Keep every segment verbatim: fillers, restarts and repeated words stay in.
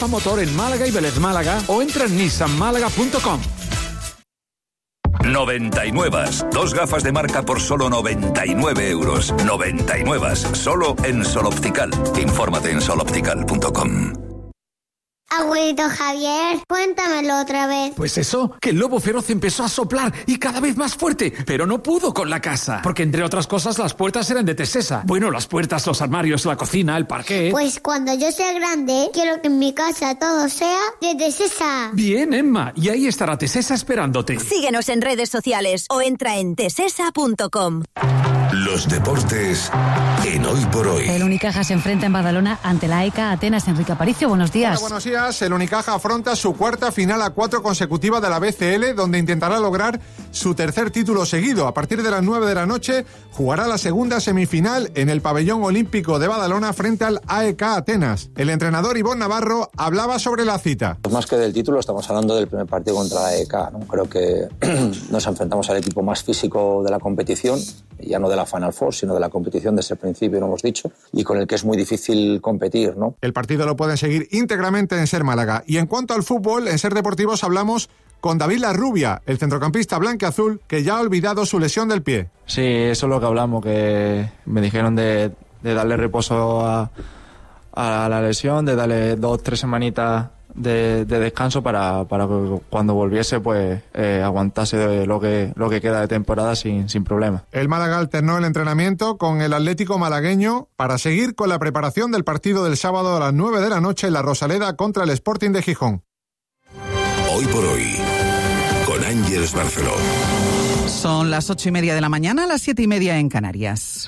Motor en Málaga y Vélez Málaga o entra en nissan málaga punto com. noventa y nueve. Dos gafas de marca por solo noventa y nueve euros. noventa y nueve. Solo en Sol Optical. Infórmate en sol optical punto com. Abuelito Javier, cuéntamelo otra vez. Pues eso, que el lobo feroz empezó a soplar y cada vez más fuerte, pero no pudo con la casa. Porque entre otras cosas las puertas eran de Tesesa. Bueno, las puertas, los armarios, la cocina, el parqué. Pues cuando yo sea grande, quiero que en mi casa todo sea de Tesesa. Bien, Emma, y ahí estará Tesesa esperándote. Síguenos en redes sociales o entra en tesesa punto com. Los deportes en Hoy por Hoy. El Unicaja se enfrenta en Badalona ante la A E C A Atenas. Enrique Aparicio, buenos días. Hola, buenos días. El Unicaja afronta su cuarta final a cuatro consecutiva de la B C L, donde intentará lograr su tercer título seguido. A partir de las nueve de la noche jugará la segunda semifinal en el pabellón olímpico de Badalona frente al A E C A Atenas. El entrenador Ivón Navarro hablaba sobre la cita. Pues más que del título, estamos hablando del primer partido contra la A E C A, ¿no? Creo que nos enfrentamos al equipo más físico de la competición, ya no de la Final Four, sino de la competición desde el principio, lo hemos dicho, y con el que es muy difícil competir, ¿no? El partido lo pueden seguir íntegramente en Ser Málaga. Y en cuanto al fútbol, en Ser Deportivos hablamos con David Larrubia, el centrocampista blanquiazul, que ya ha olvidado su lesión del pie. Sí, eso es lo que hablamos, que me dijeron de, de darle reposo a, a la lesión, de darle dos, tres semanitas de, de descanso para, para que cuando volviese pues eh, aguantase lo que, lo que queda de temporada sin, sin problema. El Málaga alternó el entrenamiento con el Atlético malagueño para seguir con la preparación del partido del sábado a las nueve de la noche en la Rosaleda contra el Sporting de Gijón. Hoy por Hoy, con Ángeles Barceló. Son las ocho y media de la mañana, las siete y media en Canarias.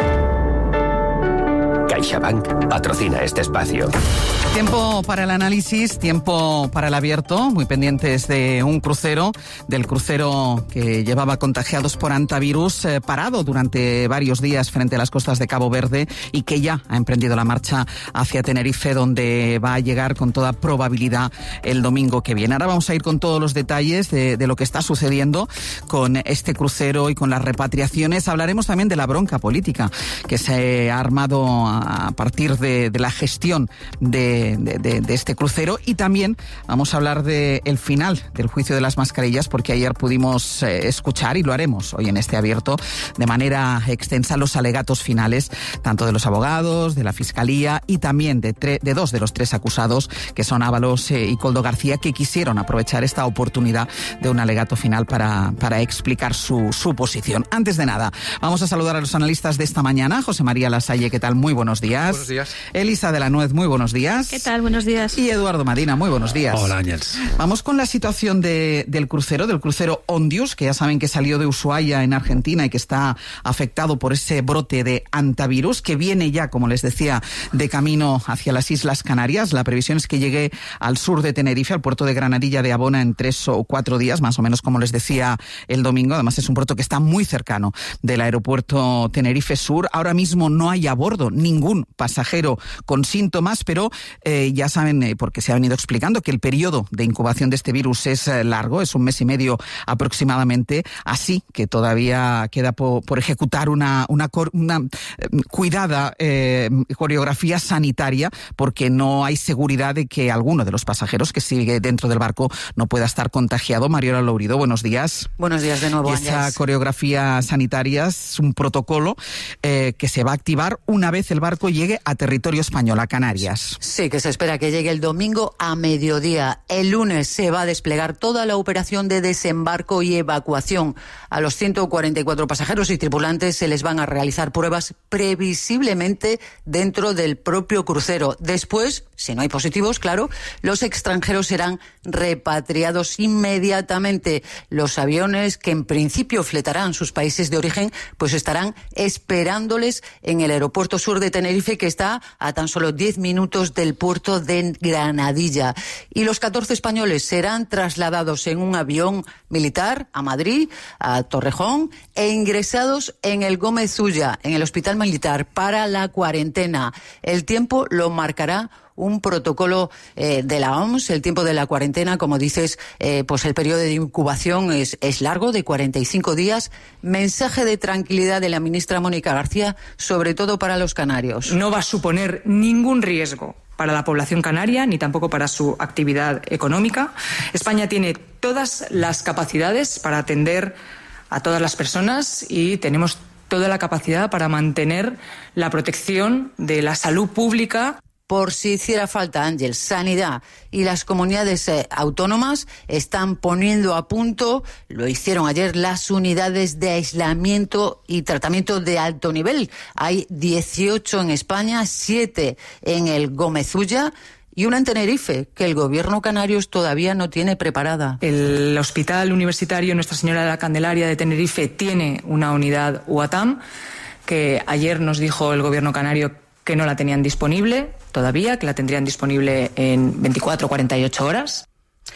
CaixaBank patrocina este espacio. Tiempo para el análisis, tiempo para el abierto, muy pendientes de un crucero, del crucero que llevaba contagiados por hantavirus, eh, parado durante varios días frente a las costas de Cabo Verde y que ya ha emprendido la marcha hacia Tenerife, donde va a llegar con toda probabilidad el domingo que viene. Ahora vamos a ir con todos los detalles de, de lo que está sucediendo con este crucero y con las repatriaciones. Hablaremos también de la bronca política que se ha armado a partir de, de la gestión de De, de, de este crucero, y también vamos a hablar del de final del juicio de las mascarillas, porque ayer pudimos eh, escuchar, y lo haremos hoy en este abierto de manera extensa, los alegatos finales tanto de los abogados, de la Fiscalía y también de, tre- de dos de los tres acusados, que son Ábalos eh, y Coldo García, que quisieron aprovechar esta oportunidad de un alegato final para, para explicar su, su posición. Antes de nada, vamos a saludar a los analistas de esta mañana. José María Lasalle, ¿qué tal? Muy buenos días. Buenos días. Elisa de la Nuez, muy buenos días. ¿Qué tal? Buenos días. Y Eduardo Madina, muy buenos días. Hola, Ángels. Vamos con la situación de, del crucero, del crucero Ondius, que ya saben que salió de Ushuaia en Argentina y que está afectado por ese brote de hantavirus, que viene ya, como les decía, de camino hacia las Islas Canarias. La previsión es que llegue al sur de Tenerife, al puerto de Granadilla de Abona, en tres o cuatro días, más o menos como les decía el domingo. Además es un puerto que está muy cercano del aeropuerto Tenerife Sur. Ahora mismo no hay a bordo ningún pasajero con síntomas, pero Eh, ya saben, eh, porque se ha venido explicando, que el periodo de incubación de este virus es eh, largo, es un mes y medio aproximadamente, así que todavía queda po, por ejecutar una, una, una eh, cuidada eh, coreografía sanitaria, porque no hay seguridad de que alguno de los pasajeros que sigue dentro del barco no pueda estar contagiado. Mariola Lourido, buenos días. Buenos días de nuevo. Y esa coreografía sanitaria es un protocolo eh, que se va a activar una vez el barco llegue a territorio español, a Canarias. Sí, que se espera que llegue el domingo a mediodía. El lunes se va a desplegar toda la operación de desembarco y evacuación. A los ciento cuarenta y cuatro pasajeros y tripulantes se les van a realizar pruebas previsiblemente dentro del propio crucero. Después, si no hay positivos, claro, los extranjeros serán repatriados inmediatamente. Los aviones que en principio fletarán sus países de origen, pues estarán esperándoles en el aeropuerto sur de Tenerife, que está a tan solo diez minutos del puerto de Granadilla. Y los catorce españoles serán trasladados en un avión militar a Madrid, a Torrejón, e ingresados en el Gómez Ulla, en el Hospital Militar, para la cuarentena. El tiempo lo marcará un protocolo eh, de la O M S. El tiempo de la cuarentena, como dices, eh, pues el periodo de incubación es, es largo, de cuarenta y cinco días. Mensaje de tranquilidad de la ministra Mónica García, sobre todo para los canarios. No va a suponer ningún riesgo para la población canaria ni tampoco para su actividad económica. España tiene todas las capacidades para atender a todas las personas y tenemos toda la capacidad para mantener la protección de la salud pública. Por si hiciera falta, Ángel, Sanidad y las comunidades eh, autónomas están poniendo a punto, lo hicieron ayer, las unidades de aislamiento y tratamiento de alto nivel. Hay dieciocho en España, siete en el Gómez Ulla y una en Tenerife, que el gobierno canario todavía no tiene preparada. El Hospital Universitario Nuestra Señora de la Candelaria de Tenerife tiene una unidad U A T A M, que ayer nos dijo el gobierno canario que no la tenían disponible todavía, que la tendrían disponible en veinticuatro o cuarenta y ocho horas.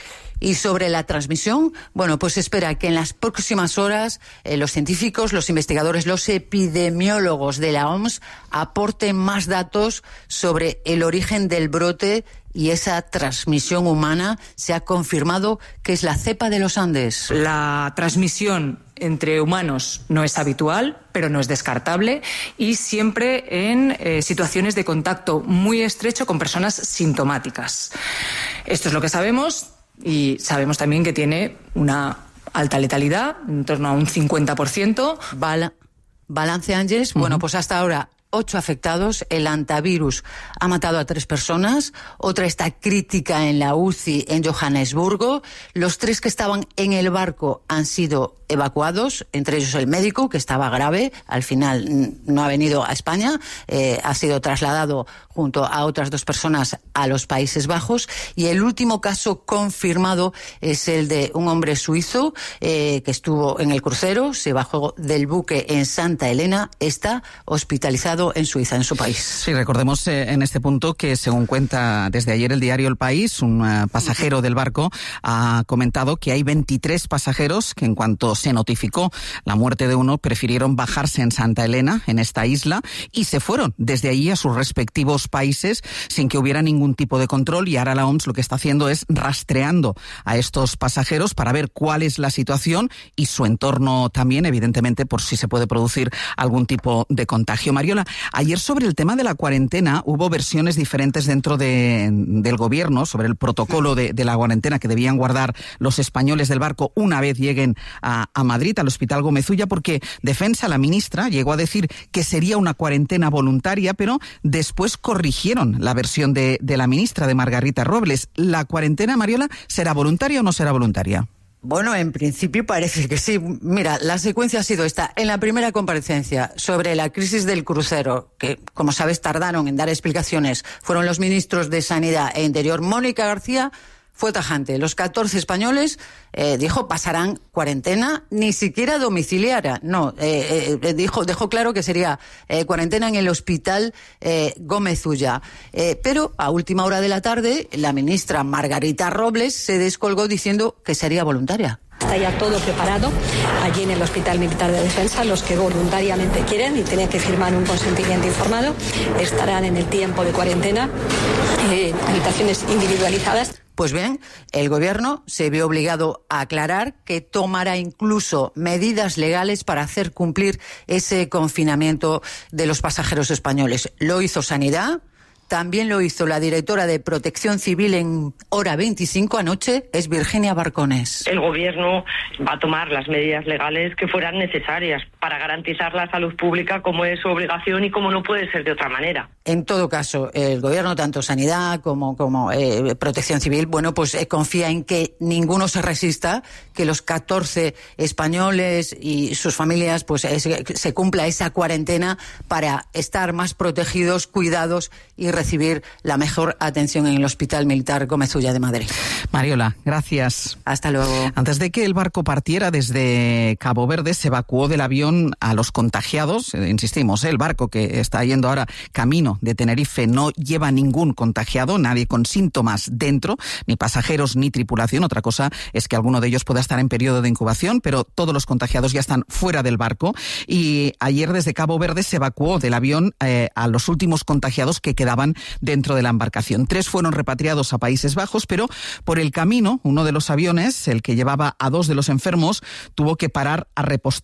Y sobre la transmisión, bueno, pues espera que en las próximas horas eh, los científicos, los investigadores, los epidemiólogos de la O M S aporten más datos sobre el origen del brote y esa transmisión humana. Se ha confirmado que es la cepa de los Andes. La transmisión entre humanos no es habitual, pero no es descartable, y siempre en eh, situaciones de contacto muy estrecho con personas sintomáticas. Esto es lo que sabemos. Y sabemos también que tiene una alta letalidad, en torno a un cincuenta por ciento. Bal- balance, Ángeles. Uh-huh. Bueno, pues hasta ahora ocho afectados. El antivirus ha matado a tres personas. Otra está crítica en la U C I en Johannesburgo. Los tres que estaban en el barco han sido evacuados, entre ellos el médico, que estaba grave. Al final no ha venido a España. Eh, ha sido trasladado junto a otras dos personas a los Países Bajos. Y el último caso confirmado es el de un hombre suizo eh, que estuvo en el crucero, se bajó del buque en Santa Elena, está hospitalizado en Suiza, en su país. Sí, recordemos eh, en este punto que, según cuenta desde ayer el diario El País, un uh, pasajero del barco ha comentado que hay veintitrés pasajeros que, en cuanto se notificó la muerte de uno, prefirieron bajarse en Santa Elena, en esta isla, y se fueron desde allí a sus respectivos países sin que hubiera ningún tipo de control. Y ahora la O M S lo que está haciendo es rastreando a estos pasajeros para ver cuál es la situación y su entorno también, evidentemente, por si se puede producir algún tipo de contagio. Mariola, ayer sobre el tema de la cuarentena hubo versiones diferentes dentro de, del gobierno sobre el protocolo de, de la cuarentena que debían guardar los españoles del barco una vez lleguen a, a Madrid, al Hospital Gómez Ulla, porque Defensa, la ministra, llegó a decir que sería una cuarentena voluntaria, pero después corrigieron la versión de, de la ministra, de Margarita Robles. ¿La cuarentena, Mariola, será voluntaria o no será voluntaria? Bueno, en principio parece que sí. Mira, la secuencia ha sido esta. En la primera comparecencia sobre la crisis del crucero, que, como sabes, tardaron en dar explicaciones, fueron los ministros de Sanidad e Interior. Mónica García fue tajante. Los catorce españoles, eh, dijo, pasarán cuarentena, ni siquiera domiciliaria. No, eh, eh, dijo, dejó claro que sería eh, cuarentena en el Hospital eh, Gómez Ulla. Eh, pero a última hora de la tarde, la ministra Margarita Robles se descolgó diciendo que sería voluntaria. Está ya todo preparado allí en el Hospital Militar de Defensa. Los que voluntariamente quieren y tienen que firmar un consentimiento informado estarán en el tiempo de cuarentena, eh, habitaciones individualizadas. Pues bien, el gobierno se vio obligado a aclarar que tomará incluso medidas legales para hacer cumplir ese confinamiento de los pasajeros españoles. Lo hizo Sanidad. También lo hizo la directora de Protección Civil en Hora veinticinco anoche, es Virginia Barcones. El gobierno va a tomar las medidas legales que fueran necesarias para garantizar la salud pública, como es su obligación y como no puede ser de otra manera. En todo caso, el gobierno, tanto Sanidad como, como eh, Protección Civil, bueno, pues eh, confía en que ninguno se resista, que los catorce españoles y sus familias, pues eh, se, se cumpla esa cuarentena para estar más protegidos, cuidados y recibir la mejor atención en el Hospital Militar Gómez Ulla de Madrid. Mariola, gracias. Hasta luego. Antes de que el barco partiera desde Cabo Verde, se evacuó del avión a los contagiados. Eh, insistimos, ¿eh? El barco que está yendo ahora camino de Tenerife no lleva ningún contagiado, nadie con síntomas dentro, ni pasajeros ni tripulación. Otra cosa es que alguno de ellos pueda estar en periodo de incubación, pero todos los contagiados ya están fuera del barco. Y ayer desde Cabo Verde se evacuó del avión eh, a los últimos contagiados que quedaban dentro de la embarcación. Tres fueron repatriados a Países Bajos, pero por el camino, uno de los aviones, el que llevaba a dos de los enfermos, tuvo que parar a repostar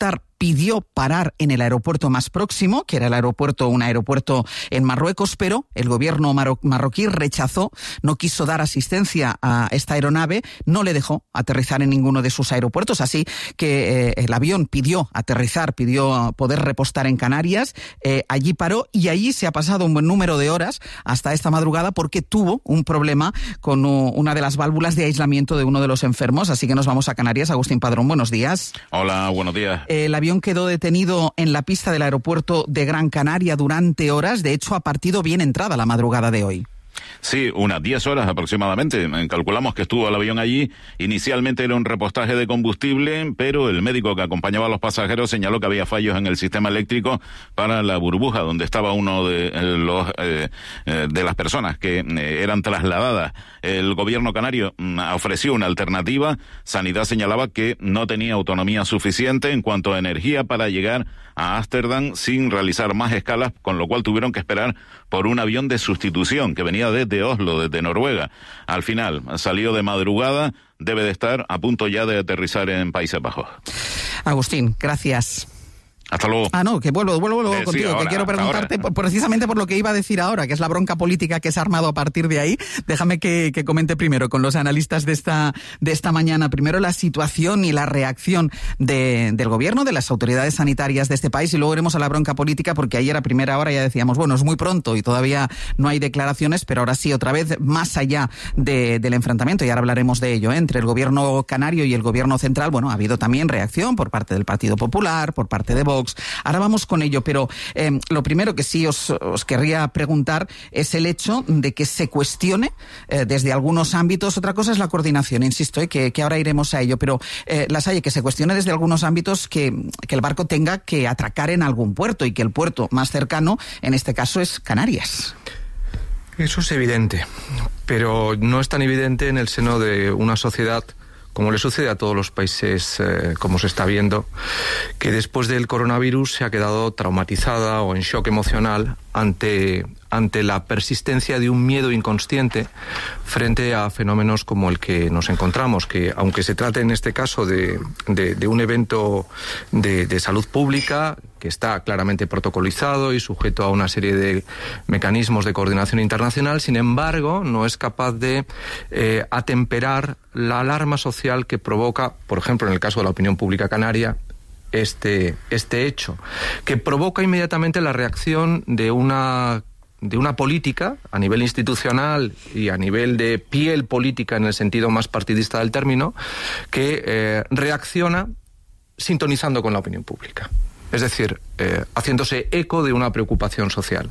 pidió parar en el aeropuerto más próximo, que era el aeropuerto, un aeropuerto en Marruecos, pero el gobierno marro- marroquí rechazó, no quiso dar asistencia a esta aeronave, no le dejó aterrizar en ninguno de sus aeropuertos, así que eh, el avión pidió aterrizar, pidió poder repostar en Canarias, eh, allí paró y allí se ha pasado un buen número de horas hasta esta madrugada porque tuvo un problema con uh, una de las válvulas de aislamiento de uno de los enfermos, así que nos vamos a Canarias. Agustín Padrón, buenos días. Hola, buenos días. El avión quedó detenido en la pista del aeropuerto de Gran Canaria durante horas, de hecho ha partido bien entrada la madrugada de hoy. Sí, unas diez horas aproximadamente. Calculamos que estuvo el avión allí. Inicialmente era un repostaje de combustible, pero el médico que acompañaba a los pasajeros señaló que había fallos en el sistema eléctrico para la burbuja donde estaba uno de eh, los eh, eh, de las personas que eh, eran trasladadas. El gobierno canario mm, ofreció una alternativa. Sanidad señalaba que no tenía autonomía suficiente en cuanto a energía para llegar a Ámsterdam sin realizar más escalas, con lo cual tuvieron que esperar por un avión de sustitución que venía desde Oslo, desde Noruega. Al final salió de madrugada, debe de estar a punto ya de aterrizar en Países Bajos. Agustín, gracias. Hasta luego. Ah, no, que vuelvo, vuelvo, vuelvo eh, contigo, sí, ahora, que quiero preguntarte por, precisamente por lo que iba a decir ahora, que es la bronca política que se ha armado a partir de ahí. Déjame que, que comente primero con los analistas de esta, de esta mañana, primero la situación y la reacción de, del gobierno, de las autoridades sanitarias de este país, y luego iremos a la bronca política, porque ayer a primera hora ya decíamos, bueno, es muy pronto y todavía no hay declaraciones, pero ahora sí, otra vez, más allá de, del enfrentamiento, y ahora hablaremos de ello, ¿eh? entre el gobierno canario y el gobierno central. Bueno, ha habido también reacción por parte del Partido Popular, por parte de Vox. Ahora vamos con ello, pero eh, lo primero que sí os, os querría preguntar es el hecho de que se cuestione eh, desde algunos ámbitos. Otra cosa es la coordinación, insisto, eh, que, que ahora iremos a ello, pero eh, Lasalle, que se cuestione desde algunos ámbitos que, que el barco tenga que atracar en algún puerto y que el puerto más cercano, en este caso, es Canarias. Eso es evidente, pero no es tan evidente en el seno de una sociedad, como le sucede a todos los países, eh, como se está viendo, que después del coronavirus se ha quedado traumatizada o en shock emocional ante, ante la persistencia de un miedo inconsciente frente a fenómenos como el que nos encontramos, que aunque se trate en este caso de, de, de un evento de, de salud pública, que está claramente protocolizado y sujeto a una serie de mecanismos de coordinación internacional, sin embargo, no es capaz de eh, atemperar la alarma social que provoca, por ejemplo, en el caso de la opinión pública canaria, este, este hecho, que provoca inmediatamente la reacción de una de una política a nivel institucional y a nivel de piel política en el sentido más partidista del término, que eh, reacciona sintonizando con la opinión pública. Es decir, eh, haciéndose eco de una preocupación social.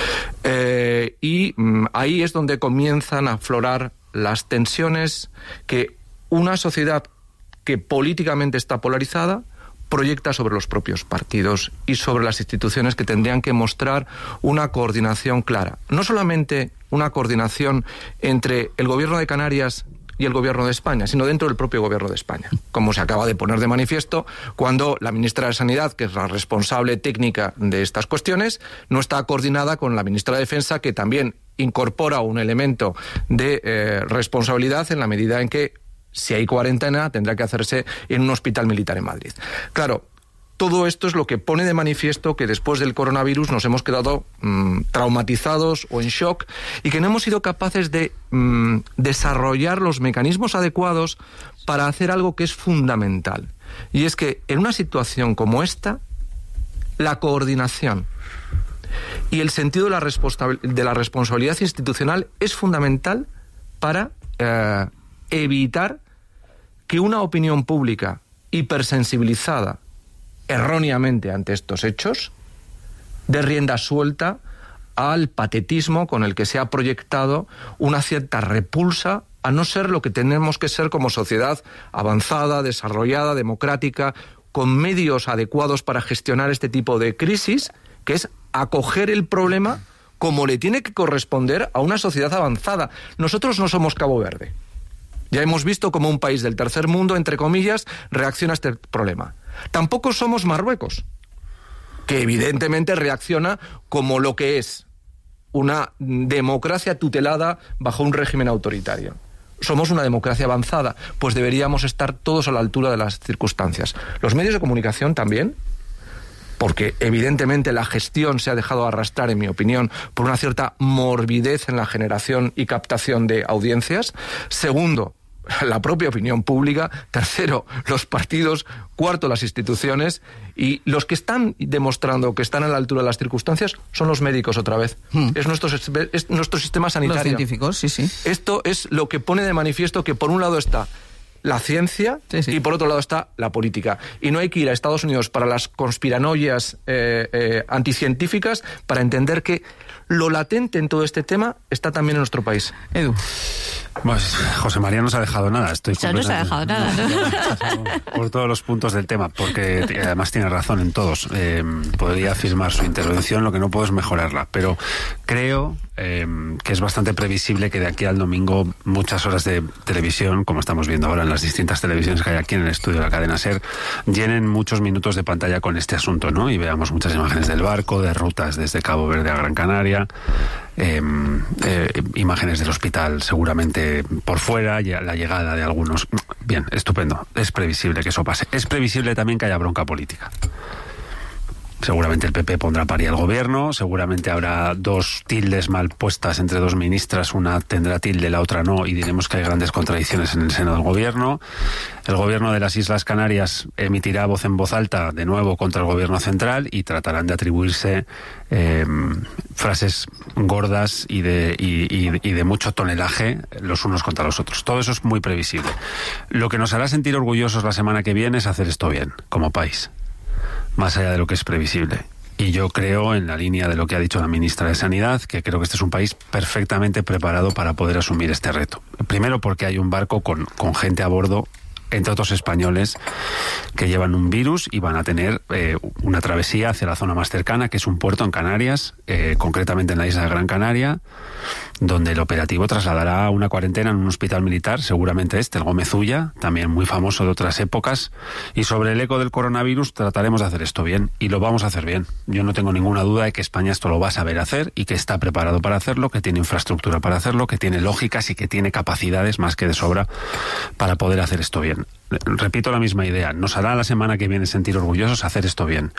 Eh, y mm, ahí es donde comienzan a aflorar las tensiones que una sociedad que políticamente está polarizada proyecta sobre los propios partidos y sobre las instituciones que tendrían que mostrar una coordinación clara. No solamente una coordinación entre el gobierno de Canarias y el gobierno de España, sino dentro del propio gobierno de España, como se acaba de poner de manifiesto cuando la ministra de Sanidad, que es la responsable técnica de estas cuestiones, no está coordinada con la ministra de Defensa, que también incorpora un elemento de eh, responsabilidad en la medida en que, si hay cuarentena, tendrá que hacerse en un hospital militar en Madrid. Claro, todo esto es lo que pone de manifiesto que después del coronavirus nos hemos quedado mmm, traumatizados o en shock y que no hemos sido capaces de mmm, desarrollar los mecanismos adecuados para hacer algo que es fundamental. Y es que en una situación como esta, la coordinación y el sentido de la, responsa- de la responsabilidad institucional es fundamental para eh, evitar que una opinión pública hipersensibilizada erróneamente ante estos hechos dé rienda suelta al patetismo con el que se ha proyectado una cierta repulsa a no ser lo que tenemos que ser como sociedad avanzada, desarrollada, democrática, con medios adecuados para gestionar este tipo de crisis, que es acoger el problema como le tiene que corresponder a una sociedad avanzada. Nosotros no somos Cabo Verde. Ya hemos visto cómo un país del tercer mundo, entre comillas, reacciona a este problema. Tampoco somos Marruecos, que evidentemente reacciona como lo que es una democracia tutelada bajo un régimen autoritario. Somos una democracia avanzada, pues deberíamos estar todos a la altura de las circunstancias. Los medios de comunicación también porque evidentemente la gestión se ha dejado arrastrar, en mi opinión, por una cierta morbidez en la generación y captación de audiencias. Segundo, la propia opinión pública. Tercero, los partidos. Cuarto, las instituciones. Y los que están demostrando que están a la altura de las circunstancias son los médicos otra vez. Hmm. Es, nuestro, es nuestro sistema sanitario. Los científicos, sí, sí. Esto es lo que pone de manifiesto que por un lado está la ciencia, sí, sí, y por otro lado está la política. Y no hay que ir a Estados Unidos para las conspiranoias eh, eh, anticientíficas para entender que lo latente en todo este tema está también en nuestro país. Edu. Pues José María no se ha dejado nada. Estoy ya no se ha dejado nada, ¿no? Por todos los puntos del tema, porque además tiene razón en todos. Eh, podría afirmar su intervención, lo que no puedo es mejorarla, pero creo eh, que es bastante previsible que de aquí al domingo muchas horas de televisión, como estamos viendo ahora en las distintas televisiones que hay aquí en el estudio de la cadena SER, llenen muchos minutos de pantalla con este asunto, ¿no? Y veamos muchas imágenes del barco, de rutas desde Cabo Verde a Gran Canaria, eh, eh, imágenes del hospital seguramente por fuera, la llegada de algunos. Bien, estupendo. Es previsible que eso pase. Es previsible también que haya bronca política. Seguramente el P P pondrá a parir al gobierno, seguramente habrá dos tildes mal puestas entre dos ministras, una tendrá tilde, la otra no, y diremos que hay grandes contradicciones en el seno del gobierno. El gobierno de las Islas Canarias emitirá voz en voz alta de nuevo contra el gobierno central y tratarán de atribuirse eh, frases gordas y de, y, y, y de mucho tonelaje los unos contra los otros. Todo eso es muy previsible. Lo que nos hará sentir orgullosos la semana que viene es hacer esto bien, como país, más allá de lo que es previsible. Y yo creo, en la línea de lo que ha dicho la ministra de Sanidad, que creo que este es un país perfectamente preparado para poder asumir este reto. Primero porque hay un barco con, con gente a bordo, entre otros españoles, que llevan un virus y van a tener eh, una travesía hacia la zona más cercana, que es un puerto en Canarias, eh, concretamente en la isla de Gran Canaria, donde el operativo trasladará una cuarentena en un hospital militar, seguramente este, el Gómez Ulla, también muy famoso de otras épocas. Y sobre el eco del coronavirus trataremos de hacer esto bien, y lo vamos a hacer bien. Yo no tengo ninguna duda de que España esto lo va a saber hacer y que está preparado para hacerlo, que tiene infraestructura para hacerlo, que tiene lógicas y que tiene capacidades más que de sobra para poder hacer esto bien. Repito la misma idea, nos hará la semana que viene sentir orgullosos hacer esto bien,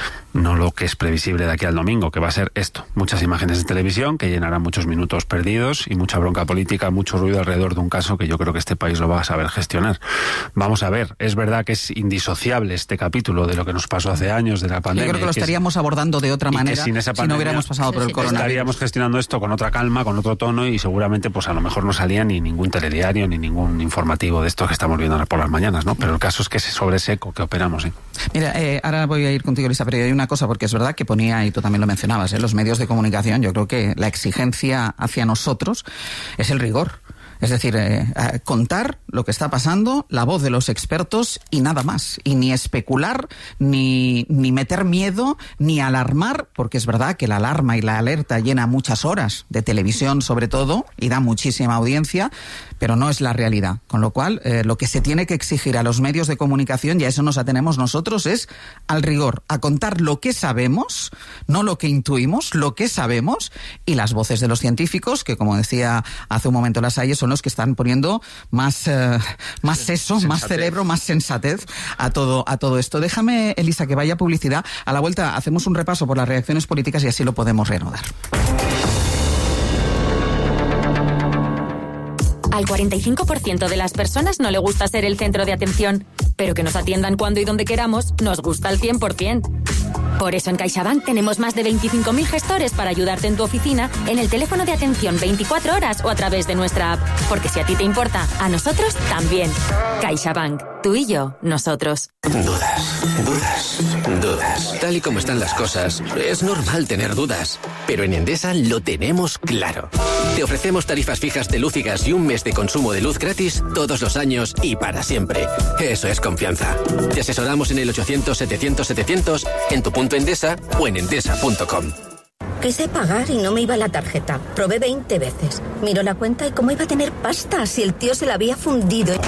no lo que es previsible de aquí al domingo, que va a ser esto, muchas imágenes de televisión que llenarán muchos minutos perdidos y mucha bronca política, mucho ruido alrededor de un caso que yo creo que este país lo va a saber gestionar. Vamos a ver, es verdad que es indisociable este capítulo de lo que nos pasó hace años, de la pandemia. Yo creo que lo estaríamos es, abordando de otra manera sin esa pandemia, si no hubiéramos pasado por el coronavirus. Estaríamos gestionando esto con otra calma, con otro tono, y seguramente pues a lo mejor no salía ni ningún telediario ni ningún informativo de estos que estamos viendo ahora por las mañanas, ¿no? Pero el caso es que es sobre seco que operamos, ¿eh? Mira, eh, ahora voy a ir contigo, Elisa, pero hay una cosa, porque es verdad que ponía, y tú también lo mencionabas, ¿eh? Los medios de comunicación, yo creo que la exigencia hacia nosotros es el rigor. Es decir, eh, contar lo que está pasando, la voz de los expertos y nada más. Y ni especular, ni, ni meter miedo, ni alarmar, porque es verdad que la alarma y la alerta llena muchas horas de televisión sobre todo y da muchísima audiencia, pero no es la realidad. Con lo cual, eh, lo que se tiene que exigir a los medios de comunicación, y a eso nos atenemos nosotros, es al rigor, a contar lo que sabemos, no lo que intuimos, lo que sabemos, y las voces de los científicos, que como decía hace un momento Lasalle, son los que están poniendo más, eh, más seso, sensatez. más cerebro, más sensatez a todo, a todo esto. Déjame, Elisa, que vaya publicidad. A la vuelta hacemos un repaso por las reacciones políticas y así lo podemos reanudar. Al cuarenta y cinco por ciento de las personas no le gusta ser el centro de atención, pero que nos atiendan cuando y donde queramos nos gusta al cien por ciento. Por eso en CaixaBank tenemos más de veinticinco mil gestores para ayudarte en tu oficina, en el teléfono de atención veinticuatro horas o a través de nuestra app. Porque si a ti te importa, a nosotros también. CaixaBank. Tú y yo, nosotros. Dudas, dudas, dudas. Tal y como están las cosas, es normal tener dudas. Pero en Endesa lo tenemos claro. Te ofrecemos tarifas fijas de luz y gas y un mes de consumo de luz gratis todos los años y para siempre. Eso es confianza. Te asesoramos en el ochocientos setecientos setecientos, en tu punto Endesa o en endesa punto com. Quise pagar y no me iba la tarjeta. Probé veinte veces. Miro la cuenta y cómo iba a tener pasta si el tío se la había fundido.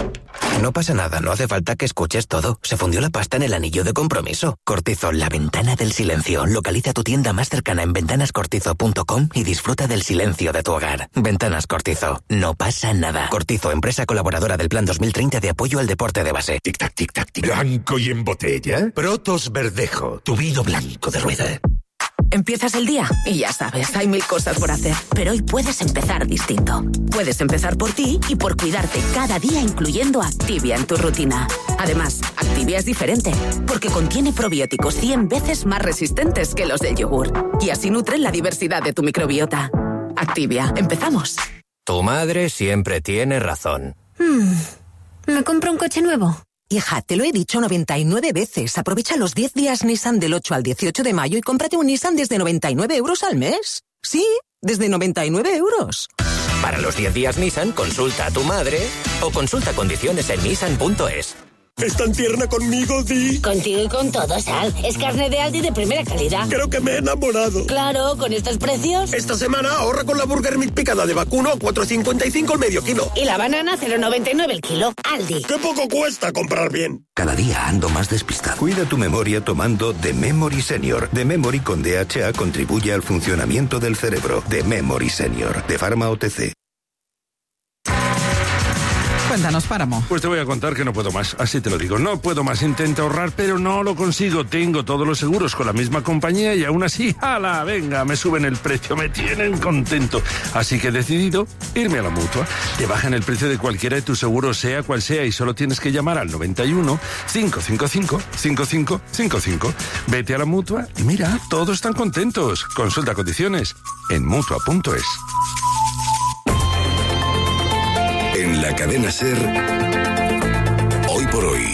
No pasa nada, no hace falta que escuches todo. Se fundió la pasta en el anillo de compromiso. Cortizo, la ventana del silencio. Localiza tu tienda más cercana en ventanas cortizo punto com y disfruta del silencio de tu hogar. Ventanas Cortizo. No pasa nada. Cortizo, empresa colaboradora del Plan dos mil treinta de apoyo al deporte de base. Tic-tac, tic-tac, tic. Blanco y en botella. Protos Verdejo. Tu vino blanco de rueda. Empiezas el día y ya sabes, hay mil cosas por hacer. Pero hoy puedes empezar distinto. Puedes empezar por ti y por cuidarte cada día, incluyendo Activia en tu rutina. Además, Activia es diferente, porque contiene probióticos cien veces más resistentes que los del yogur. Y así nutren la diversidad de tu microbiota. Activia, empezamos. Tu madre siempre tiene razón. Hmm. ¿Me compro un coche nuevo? Hija, te lo he dicho noventa y nueve veces. Aprovecha los diez días Nissan del ocho al dieciocho de mayo y cómprate un Nissan desde noventa y nueve euros al mes. Sí, desde noventa y nueve euros. Para los diez días Nissan, consulta a tu madre o consulta condiciones en nissan punto es. ¿Es tan tierna conmigo, Di? Contigo y con todo, Sal. Es carne de Aldi de primera calidad. Creo que me he enamorado. Claro, con estos precios. Esta semana ahorra con la Burger Meat picada de vacuno a cuatro cincuenta y cinco el medio kilo. Y la banana cero noventa y nueve el kilo. Aldi. ¡Qué poco cuesta comprar bien! Cada día ando más despistado. Cuida tu memoria tomando The Memory Senior. The Memory con D H A contribuye al funcionamiento del cerebro. The Memory Senior. De Pharma O T C. Cuéntanos, Páramo. Pues te voy a contar que no puedo más, así te lo digo. No puedo más, intento ahorrar, pero no lo consigo. Tengo todos los seguros con la misma compañía y aún así, ¡hala! Venga, me suben el precio, me tienen contento. Así que he decidido irme a la Mutua. Te bajan el precio de cualquiera de tus seguros, sea cual sea, y solo tienes que llamar al noventa y uno, cinco cinco cinco, cinco cinco cinco cinco. Vete a la Mutua y mira, todos están contentos. Consulta condiciones en mutua punto es. En la cadena SER, Hoy por Hoy,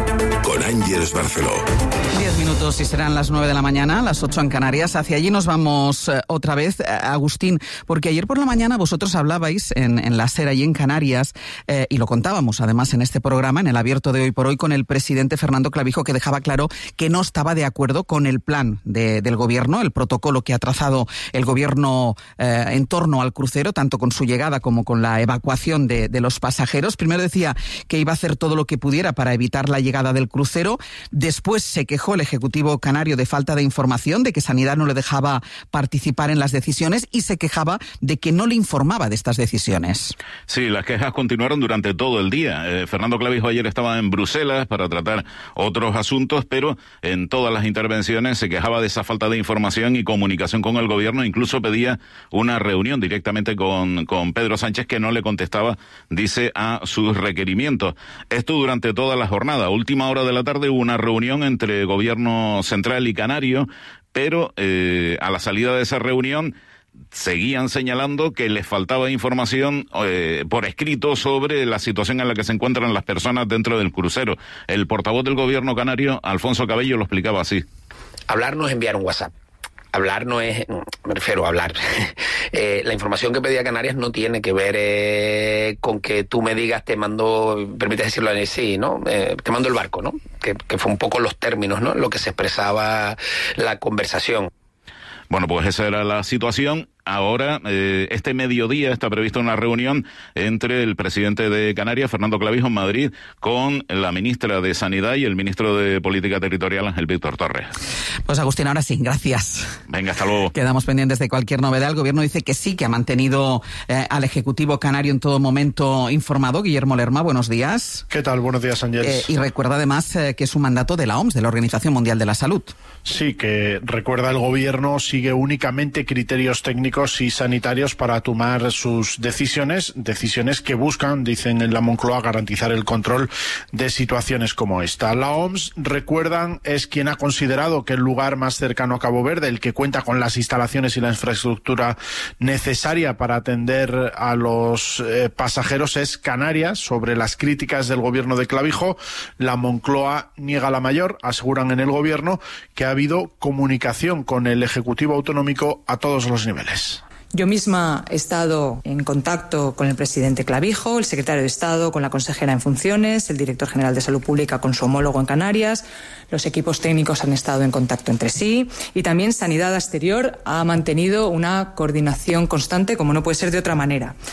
con Ángeles Barceló. Diez minutos y serán las nueve de la mañana, las ocho en Canarias. Hacia allí nos vamos eh, otra vez, eh, Agustín, porque ayer por la mañana vosotros hablabais en, en la SER allí en Canarias, eh, y lo contábamos además en este programa, en el abierto de Hoy por Hoy, con el presidente Fernando Clavijo, que dejaba claro que no estaba de acuerdo con el plan de, del gobierno, el protocolo que ha trazado el gobierno eh, en torno al crucero, tanto con su llegada como con la evacuación de, de los pasajeros. Primero decía que iba a hacer todo lo que pudiera para evitar la llegada del crucero. Después se quejó el Ejecutivo canario de falta de información, de que Sanidad no le dejaba participar en las decisiones y se quejaba de que no le informaba de estas decisiones. Sí, las quejas continuaron durante todo el día. Eh, Fernando Clavijo ayer estaba en Bruselas para tratar otros asuntos, pero en todas las intervenciones se quejaba de esa falta de información y comunicación con el gobierno. Incluso pedía una reunión directamente con, con Pedro Sánchez, que no le contestaba, dice, a sus requerimientos. Esto durante toda la jornada. Última hora de la tarde hubo una reunión entre gobierno central y canario, pero eh, a la salida de esa reunión seguían señalando que les faltaba información eh, por escrito sobre la situación en la que se encuentran las personas dentro del crucero. El portavoz del gobierno canario, Alfonso Cabello, lo explicaba así. Hablar no es enviar un WhatsApp. Hablar no es, me refiero a hablar. eh, la información que pedía Canarias no tiene que ver eh, con que tú me digas, te mando, permite decirlo en sí, ¿no? Eh, te mando el barco, ¿no? Que, que fue un poco los términos, ¿no? Lo que se expresaba la conversación. Bueno, pues esa era la situación. Ahora, eh, este mediodía está prevista una reunión entre el presidente de Canarias, Fernando Clavijo, en Madrid, con la ministra de Sanidad y el ministro de Política Territorial, Ángel Víctor Torres. Pues Agustín, ahora sí, gracias. Venga, hasta luego. Quedamos pendientes de cualquier novedad. El gobierno dice que sí, que ha mantenido eh, al Ejecutivo canario en todo momento informado. Guillermo Lerma, buenos días. ¿Qué tal? Buenos días, Ángeles. Eh, y recuerda además eh, que es un mandato de la O M S, de la Organización Mundial de la Salud. Sí, que recuerda el gobierno sigue únicamente criterios técnicos y sanitarios para tomar sus decisiones, decisiones que buscan, dicen en la Moncloa, garantizar el control de situaciones como esta. La O M S, recuerdan, es quien ha considerado que el lugar más cercano a Cabo Verde, el que cuenta con las instalaciones y la infraestructura necesaria para atender a los eh, pasajeros, es Canarias. Sobre las críticas del gobierno de Clavijo, la Moncloa niega la mayor. Aseguran en el gobierno que ha habido comunicación con el Ejecutivo Autonómico a todos los niveles. Yo misma he estado en contacto con el presidente Clavijo, el secretario de Estado con la consejera en funciones, el director general de Salud Pública con su homólogo en Canarias, los equipos técnicos han estado en contacto entre sí y también Sanidad Exterior ha mantenido una coordinación constante, como no puede ser de otra manera.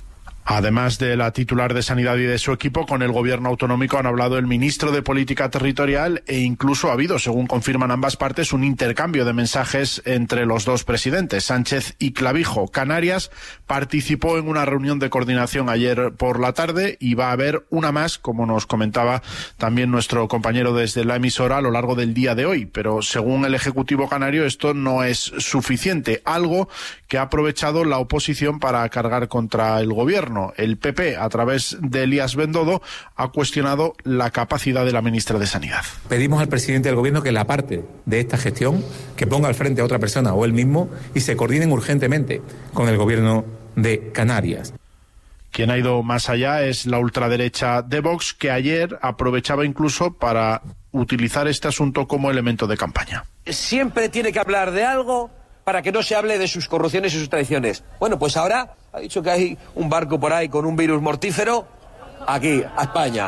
Además de la titular de Sanidad y de su equipo, con el gobierno autonómico han hablado el ministro de Política Territorial e incluso ha habido, según confirman ambas partes, un intercambio de mensajes entre los dos presidentes, Sánchez y Clavijo. Canarias participó en una reunión de coordinación ayer por la tarde y va a haber una más, como nos comentaba también nuestro compañero desde la emisora, a lo largo del día de hoy. Pero según el Ejecutivo canario, esto no es suficiente, algo que ha aprovechado la oposición para cargar contra el gobierno. El P P, a través de Elías Bendodo, ha cuestionado la capacidad de la ministra de Sanidad. Pedimos al presidente del gobierno que la parte de esta gestión, que ponga al frente a otra persona o él mismo y se coordinen urgentemente con el gobierno de Canarias. Quien ha ido más allá es la ultraderecha de Vox, que ayer aprovechaba incluso para utilizar este asunto como elemento de campaña. Siempre tiene que hablar de algo para que no se hable de sus corrupciones y sus traiciones. Bueno, pues ahora ha dicho que hay un barco por ahí con un virus mortífero, aquí, a España,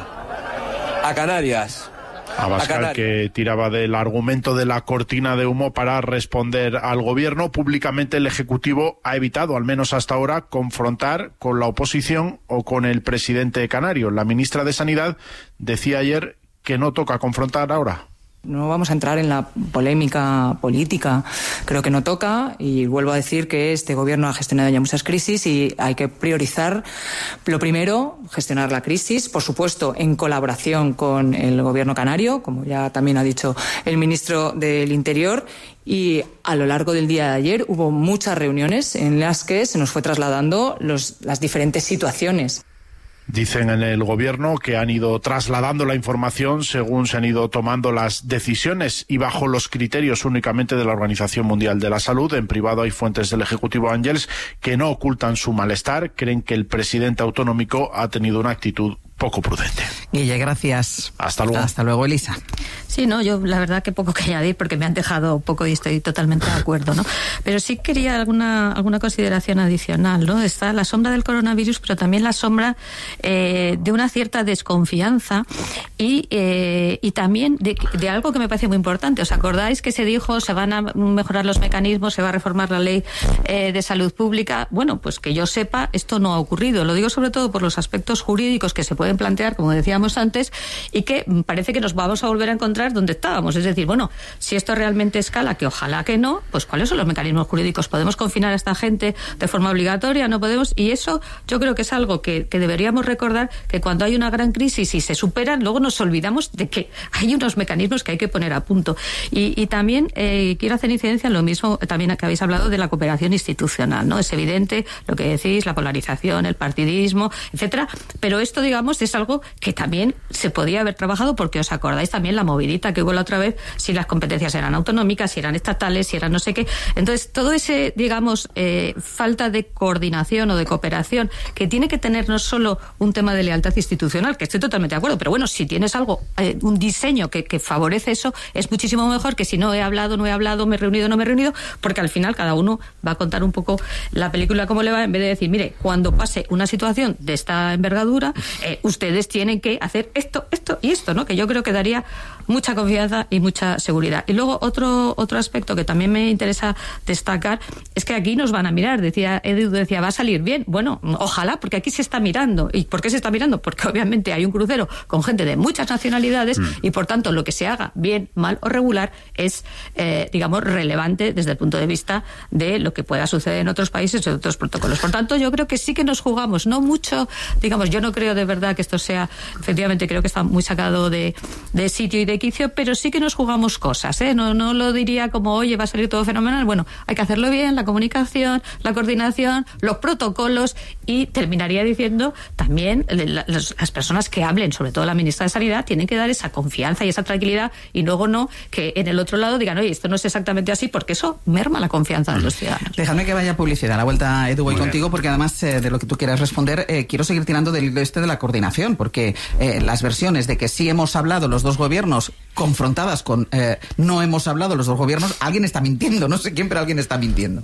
a Canarias. Abascal, que tiraba del argumento de la cortina de humo para responder al gobierno. Públicamente el Ejecutivo ha evitado, al menos hasta ahora, confrontar con la oposición o con el presidente canario. La ministra de Sanidad decía ayer que no toca confrontar ahora. No vamos a entrar en la polémica política, creo que no toca, y vuelvo a decir que este gobierno ha gestionado ya muchas crisis y hay que priorizar, lo primero, gestionar la crisis, por supuesto en colaboración con el gobierno canario, como ya también ha dicho el ministro del Interior, y a lo largo del día de ayer hubo muchas reuniones en las que se nos fue trasladando los, las diferentes situaciones. Dicen en el gobierno que han ido trasladando la información según se han ido tomando las decisiones y bajo los criterios únicamente de la Organización Mundial de la Salud. En privado hay fuentes del Ejecutivo Ángels que no ocultan su malestar, creen que el presidente autonómico ha tenido una actitud poco prudente. Guille, gracias. Hasta luego. Hasta luego, Elisa. Sí, no, yo la verdad que poco que añadir porque me han dejado poco y estoy totalmente de acuerdo, ¿no? Pero sí quería alguna alguna consideración adicional, ¿no? Está la sombra del coronavirus, pero también la sombra eh, de una cierta desconfianza y eh, y también de, de algo que me parece muy importante. ¿Os acordáis que se dijo se van a mejorar los mecanismos, se va a reformar la ley eh, de salud pública? Bueno, pues que yo sepa, esto no ha ocurrido. Lo digo sobre todo por los aspectos jurídicos que se pueden plantear, como decíamos antes, y que parece que nos vamos a volver a encontrar donde estábamos. Es decir, bueno, si esto realmente escala, que ojalá que no, pues ¿cuáles son los mecanismos jurídicos? ¿Podemos confinar a esta gente de forma obligatoria? ¿No podemos? Y eso yo creo que es algo que, que deberíamos recordar, que cuando hay una gran crisis y se superan, luego nos olvidamos de que hay unos mecanismos que hay que poner a punto. Y, y también eh, quiero hacer incidencia en lo mismo también que habéis hablado de la cooperación institucional, ¿no? Es evidente lo que decís, la polarización, el partidismo, etcétera, pero esto, digamos, es algo que también se podía haber trabajado, porque os acordáis también la movidita que hubo la otra vez, si las competencias eran autonómicas, si eran estatales, si eran no sé qué. Entonces, todo ese, digamos, eh, falta de coordinación o de cooperación, que tiene que tener no solo un tema de lealtad institucional, que estoy totalmente de acuerdo, pero bueno, si tienes algo, eh, un diseño que, que favorece eso, es muchísimo mejor que si no he hablado, no he hablado, me he reunido, no me he reunido, porque al final cada uno va a contar un poco la película como le va, en vez de decir, mire, cuando pase una situación de esta envergadura, eh, ustedes tienen que hacer esto, esto y esto, ¿no? Que yo creo que daría mucha confianza y mucha seguridad. Y luego otro otro aspecto que también me interesa destacar es que aquí nos van a mirar. Decía Edu, decía, va a salir bien. Bueno, ojalá, porque aquí se está mirando. ¿Y por qué se está mirando? Porque obviamente hay un crucero con gente de muchas nacionalidades mm. y por tanto lo que se haga bien, mal o regular es, eh, digamos, relevante desde el punto de vista de lo que pueda suceder en otros países o en otros protocolos. Por tanto, yo creo que sí que nos jugamos, no mucho, digamos, yo no creo de verdad que esto sea, efectivamente creo que está muy sacado de, de sitio y de quicio, pero sí que nos jugamos cosas, ¿eh? No, no lo diría como, oye, va a salir todo fenomenal. Bueno, hay que hacerlo bien, la comunicación, la coordinación, los protocolos, y terminaría diciendo también las, las personas que hablen, sobre todo la ministra de Sanidad, tienen que dar esa confianza y esa tranquilidad, y luego no que en el otro lado digan, oye, esto no es exactamente así, porque eso merma la confianza de los ciudadanos. Dejadme que vaya publicidad. A la vuelta, Edu, voy Muy contigo, bien. Porque además eh, de lo que tú quieras responder, eh, quiero seguir tirando del este de la coordinación, porque eh, las versiones de que sí hemos hablado los dos gobiernos confrontadas con eh, no hemos hablado los dos gobiernos, alguien está mintiendo, no sé quién, pero alguien está mintiendo.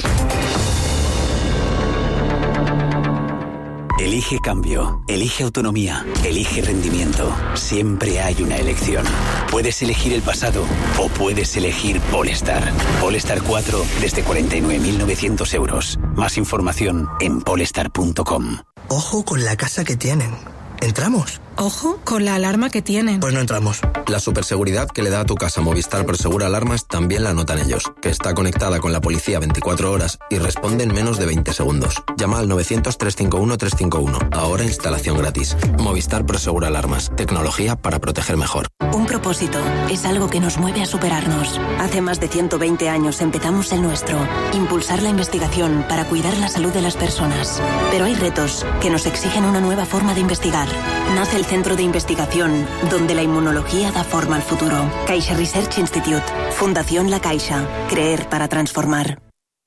Elige cambio, elige autonomía, elige rendimiento. Siempre hay una elección. Puedes elegir el pasado o puedes elegir Polestar. Polestar cuatro desde cuarenta y nueve mil novecientos euros. Más información en polestar punto com. Ojo con la casa que tienen. ¿Entramos? Ojo con la alarma que tienen. Pues no entramos. La superseguridad que le da a tu casa Movistar Prosegura Alarmas también la notan ellos, que está conectada con la policía veinticuatro horas y responde en menos de veinte segundos. Llama al novecientos, trescientos cincuenta y uno, trescientos cincuenta y uno. Ahora instalación gratis. Movistar Prosegura Alarmas. Tecnología para proteger mejor. Un propósito es algo que nos mueve a superarnos. Hace más de ciento veinte años empezamos el nuestro. Impulsar la investigación para cuidar la salud de las personas. Pero hay retos que nos exigen una nueva forma de investigar. Nace el Centro de Investigación, donde la inmunología da forma al futuro. Caixa Research Institute. Fundación La Caixa. Creer para transformar.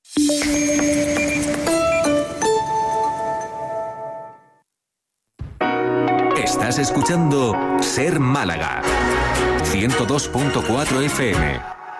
Estás escuchando Ser Málaga. ciento dos punto cuatro F M.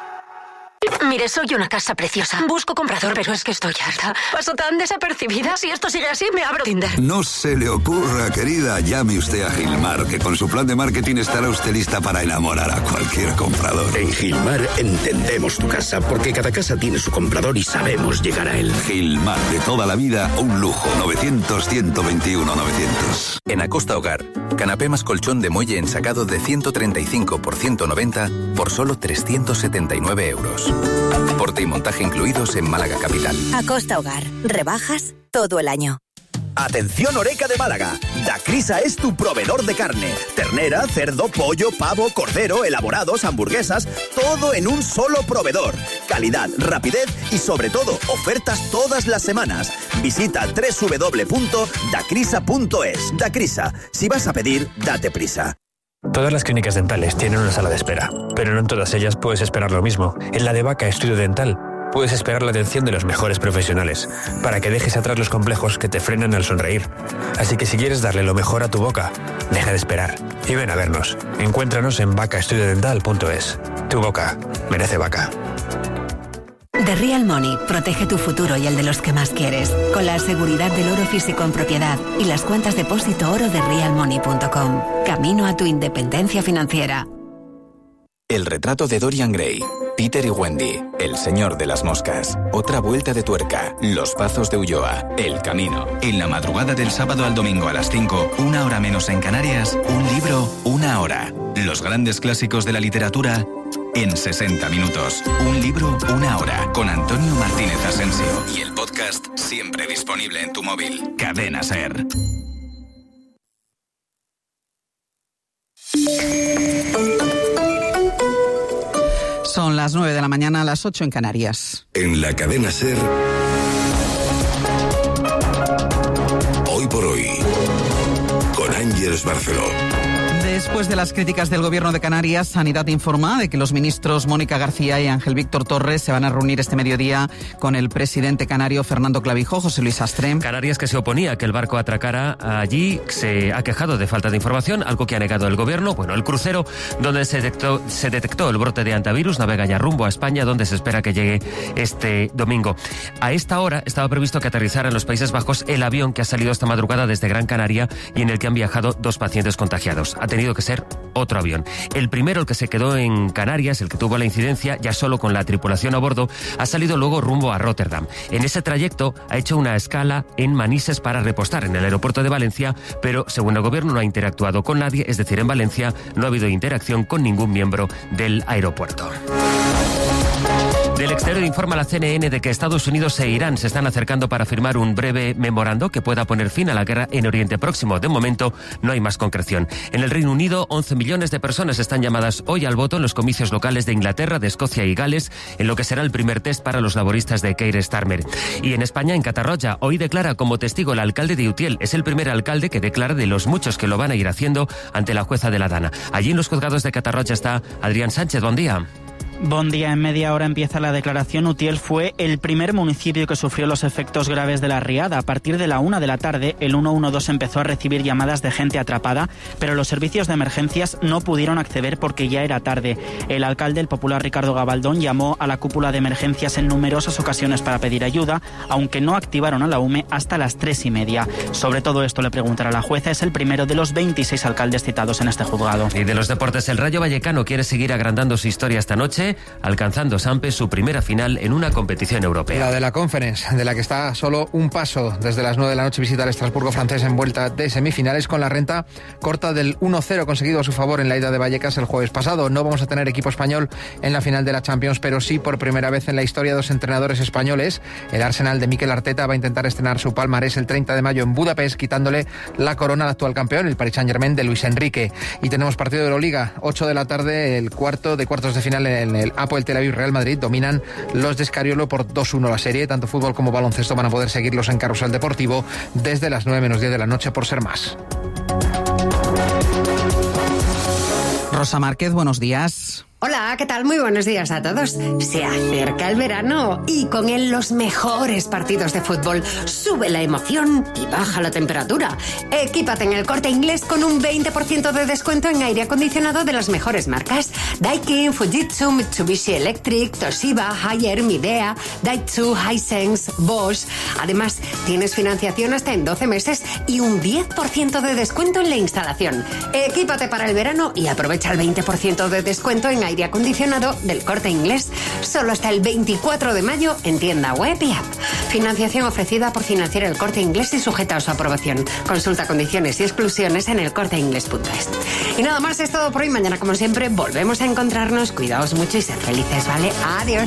Mire, soy una casa preciosa. Busco comprador, pero es que estoy harta. Paso tan desapercibida. Si esto sigue así, me abro Tinder. No se le ocurra, querida. Llame usted a Gilmar, que con su plan de marketing estará usted lista para enamorar a cualquier comprador. En Gilmar entendemos tu casa, porque cada casa tiene su comprador y sabemos llegar a él. Gilmar, de toda la vida, un lujo. novecientos, ciento veintiuno, novecientos. En Acosta Hogar, canapé más colchón de muelle ensacado de ciento treinta y cinco por ciento noventa por solo trescientos setenta y nueve euros. Porte y montaje incluidos en Málaga Capital. Acosta Hogar. Rebajas todo el año. Atención Oreca de Málaga. Dacrisa es tu proveedor de carne. Ternera, cerdo, pollo, pavo, cordero, elaborados, hamburguesas, todo en un solo proveedor. Calidad, rapidez y sobre todo ofertas todas las semanas. Visita doble u doble u doble u punto dacrisa punto es. Dacrisa, si vas a pedir, date prisa. Todas las clínicas dentales tienen una sala de espera, pero no en todas ellas puedes esperar lo mismo. En la de Vaca Estudio Dental puedes esperar la atención de los mejores profesionales, para que dejes atrás los complejos que te frenan al sonreír. Así que si quieres darle lo mejor a tu boca, deja de esperar y ven a vernos. Encuéntranos en vaca estudio dental punto es. Tu boca merece Vaca. The Real Money protege tu futuro y el de los que más quieres, con la seguridad del oro físico en propiedad y las cuentas depósito oro de real money punto com. Camino a tu independencia financiera. El retrato de Dorian Gray, Peter y Wendy, El señor de las moscas, Otra vuelta de tuerca, Los pazos de Ulloa, El camino. En la madrugada del sábado al domingo a las cinco, una hora menos en Canarias, un libro, una hora. Los grandes clásicos de la literatura en sesenta minutos. Un libro, una hora. Con Antonio Martínez Asensio. Y el podcast siempre disponible en tu móvil. Cadena Ser. Son las nueve de la mañana, a las ocho en Canarias. En la Cadena Ser. Hoy por hoy. Con Ángeles Barceló. Después de las críticas del Gobierno de Canarias, Sanidad informa de que los ministros Mónica García y Ángel Víctor Torres se van a reunir este mediodía con el presidente canario Fernando Clavijo. José Luis Astre. Canarias, que se oponía a que el barco atracara allí, se ha quejado de falta de información, algo que ha negado el Gobierno. Bueno, el crucero donde se detectó, se detectó el brote de antivirus navega ya rumbo a España, donde se espera que llegue este domingo. A esta hora estaba previsto que aterrizara en los Países Bajos el avión que ha salido esta madrugada desde Gran Canaria y en el que han viajado dos pacientes contagiados. Ha tenido que ser otro avión. El primero, el que se quedó en Canarias, el que tuvo la incidencia, ya solo con la tripulación a bordo, ha salido luego rumbo a Rotterdam. En ese trayecto ha hecho una escala en Manises para repostar en el aeropuerto de Valencia, pero según el Gobierno no ha interactuado con nadie, es decir, en Valencia no ha habido interacción con ningún miembro del aeropuerto. Del exterior informa la C N N de que Estados Unidos e Irán se están acercando para firmar un breve memorando que pueda poner fin a la guerra en Oriente Próximo. De momento no hay más concreción. En el Reino Unido, once millones de personas están llamadas hoy al voto en los comicios locales de Inglaterra, de Escocia y Gales, en lo que será el primer test para los laboristas de Keir Starmer. Y en España, en Catarroja, hoy declara como testigo el alcalde de Utiel. Es el primer alcalde que declara de los muchos que lo van a ir haciendo ante la jueza de la Dana. Allí en los juzgados de Catarroja está Adrián Sánchez. Buen día. Buen día, en media hora empieza la declaración. Utiel fue el primer municipio que sufrió los efectos graves de la riada. A partir de la una de la tarde, el ciento doce empezó a recibir llamadas de gente atrapada, pero los servicios de emergencias no pudieron acceder porque ya era tarde. El alcalde, el popular Ricardo Gabaldón, llamó a la cúpula de emergencias en numerosas ocasiones para pedir ayuda, aunque no activaron a la U M E hasta las tres y media. Sobre todo esto le preguntará la jueza. Es el primero de los veintiséis alcaldes citados en este juzgado. Y de los deportes, el Rayo Vallecano quiere seguir agrandando su historia esta noche imponerse, alcanzando Sampes su primera final en una competición europea. La de la Conference, de la que está solo un paso desde las nueve de la noche, visita al Estrasburgo francés en vuelta de semifinales con la renta corta del uno cero conseguido a su favor en la ida de Vallecas el jueves pasado. No vamos a tener equipo español en la final de la Champions, pero sí por primera vez en la historia dos entrenadores españoles. El Arsenal de Mikel Arteta va a intentar estrenar su palmarés el treinta de mayo en Budapest, quitándole la corona al actual campeón, el Paris Saint-Germain de Luis Enrique. Y tenemos partido de Euroliga, ocho de la tarde, el cuarto de cuartos de final en el Apoel Tel Aviv Real Madrid. Dominan los de Escariolo por dos uno la serie. Tanto fútbol como baloncesto van a poder seguirlos en Carrusel Deportivo desde las nueve menos diez de la noche por ser más. Rosa Márquez, buenos días. Hola, ¿qué tal? Muy buenos días a todos. Se acerca el verano y con él los mejores partidos de fútbol. Sube la emoción y baja la temperatura. Equípate en el Corte Inglés con un veinte por ciento de descuento en aire acondicionado de las mejores marcas: Daikin, Fujitsu, Mitsubishi Electric, Toshiba, Haier, Midea, Daitsu, Hisense, Bosch. Además, tienes financiación hasta en doce meses y un diez por ciento de descuento en la instalación. Equípate para el verano y aprovecha el veinte por ciento de descuento en aire acondicionado del Corte Inglés, solo hasta el veinticuatro de mayo en tienda web y app. Financiación ofrecida por Financiera El Corte Inglés y sujeta a su aprobación. Consulta condiciones y exclusiones en el corte inglés punto es. Y nada más, es todo por hoy. Mañana, como siempre, volvemos a encontrarnos. Cuidaos mucho y sed felices, ¿vale? Adiós.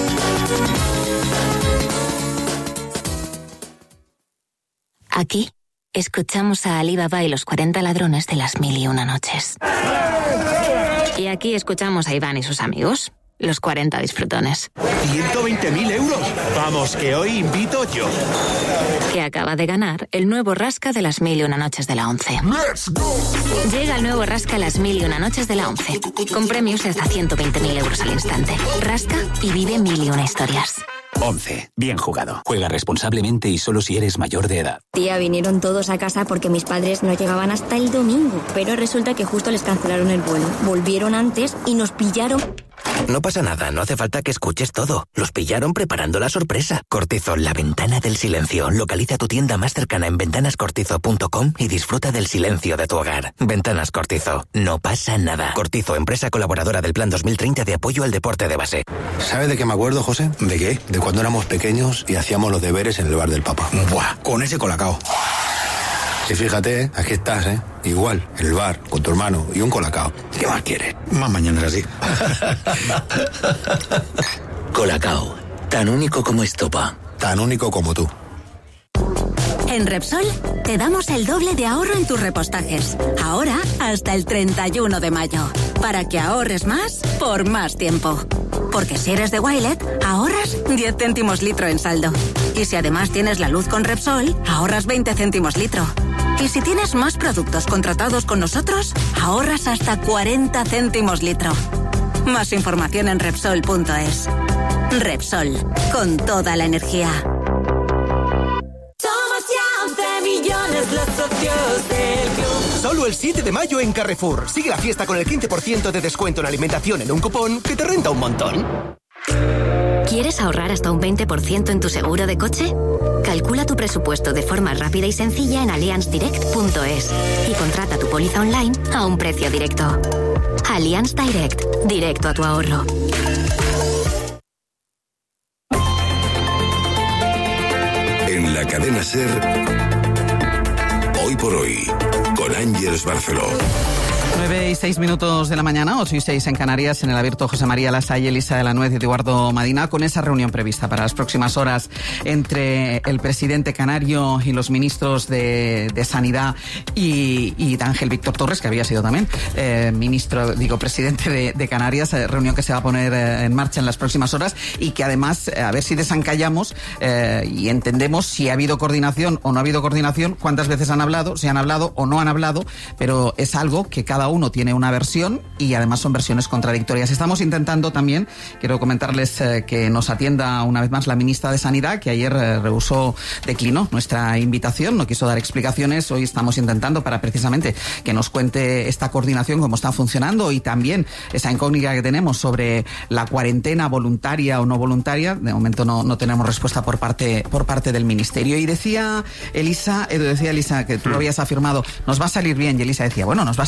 Aquí escuchamos a Ali Baba y los cuarenta ladrones de las mil y una noches. Y aquí escuchamos a Iván y sus amigos, los cuarenta disfrutones. ciento veinte mil euros. Vamos, que hoy invito yo. Que acaba de ganar el nuevo Rasca de las mil y una noches de la once. ¡Let's go! Llega el nuevo Rasca las mil y una noches de la once, con premios de hasta ciento veinte mil euros al instante. Rasca y vive mil y una historias. once. Bien jugado. Juega responsablemente y solo si eres mayor de edad. Tía, vinieron todos a casa porque mis padres no llegaban hasta el domingo. Pero resulta que justo les cancelaron el vuelo. Volvieron antes y nos pillaron. No pasa nada, no hace falta que escuches todo. Los pillaron preparando la sorpresa. Cortizo, la ventana del silencio. Localiza tu tienda más cercana en ventanas cortizo punto com y disfruta del silencio de tu hogar. Ventanas Cortizo. No pasa nada. Cortizo, empresa colaboradora del Plan dos mil treinta de apoyo al deporte de base. ¿Sabe de qué me acuerdo, José? ¿De qué? De cuando éramos pequeños y hacíamos los deberes en el bar del papá. Buah, con ese colacao. Y fíjate, ¿eh? Aquí estás, ¿eh? Igual, en el bar, con tu hermano y un colacao. ¿Qué más quieres? Más mañanas así. Colacao, tan único como estopa. Tan único como tú. En Repsol te damos el doble de ahorro en tus repostajes. Ahora hasta el treinta y uno de mayo. Para que ahorres más por más tiempo. Porque si eres de Wilet, ahorras diez céntimos litro en saldo. Y si además tienes la luz con Repsol, ahorras veinte céntimos litro. Y si tienes más productos contratados con nosotros, ahorras hasta cuarenta céntimos litro. Más información en Repsol punto es. Repsol, con toda la energía. Millones los socios del club. Solo el siete de mayo en Carrefour. Sigue la fiesta con el quince por ciento de descuento en alimentación en un cupón que te renta un montón. ¿Quieres ahorrar hasta un veinte por ciento en tu seguro de coche? Calcula tu presupuesto de forma rápida y sencilla en allianz direct punto es y contrata tu póliza online a un precio directo. Allianz Direct, directo a tu ahorro. En la cadena SER, Hoy por Hoy, con Ángeles Barceló. nueve y seis minutos de la mañana, ocho y seis en Canarias, en el abierto José María Lasalle, Elisa de la Nuez y Eduardo Madina, con esa reunión prevista para las próximas horas entre el presidente canario y los ministros de, de Sanidad y, y Ángel Víctor Torres, que había sido también eh, ministro, digo, presidente de, de Canarias, eh, reunión que se va a poner eh, en marcha en las próximas horas y que además, eh, a ver si desencallamos eh, y entendemos si ha habido coordinación o no ha habido coordinación, cuántas veces han hablado, si han hablado o no han hablado, pero es algo que cada uno tiene una versión y además son versiones contradictorias. Estamos intentando también, quiero comentarles eh, que nos atienda una vez más la ministra de Sanidad, que ayer eh, rehusó, declinó nuestra invitación, no quiso dar explicaciones. Hoy estamos intentando para precisamente que nos cuente esta coordinación, cómo está funcionando y también esa incógnita que tenemos sobre la cuarentena voluntaria o no voluntaria. De momento no, no tenemos respuesta por parte, por parte del Ministerio. Y decía Elisa, Edu, decía Elisa que tú lo habías afirmado, nos va a salir bien, y Elisa decía, bueno, nos va a salir bien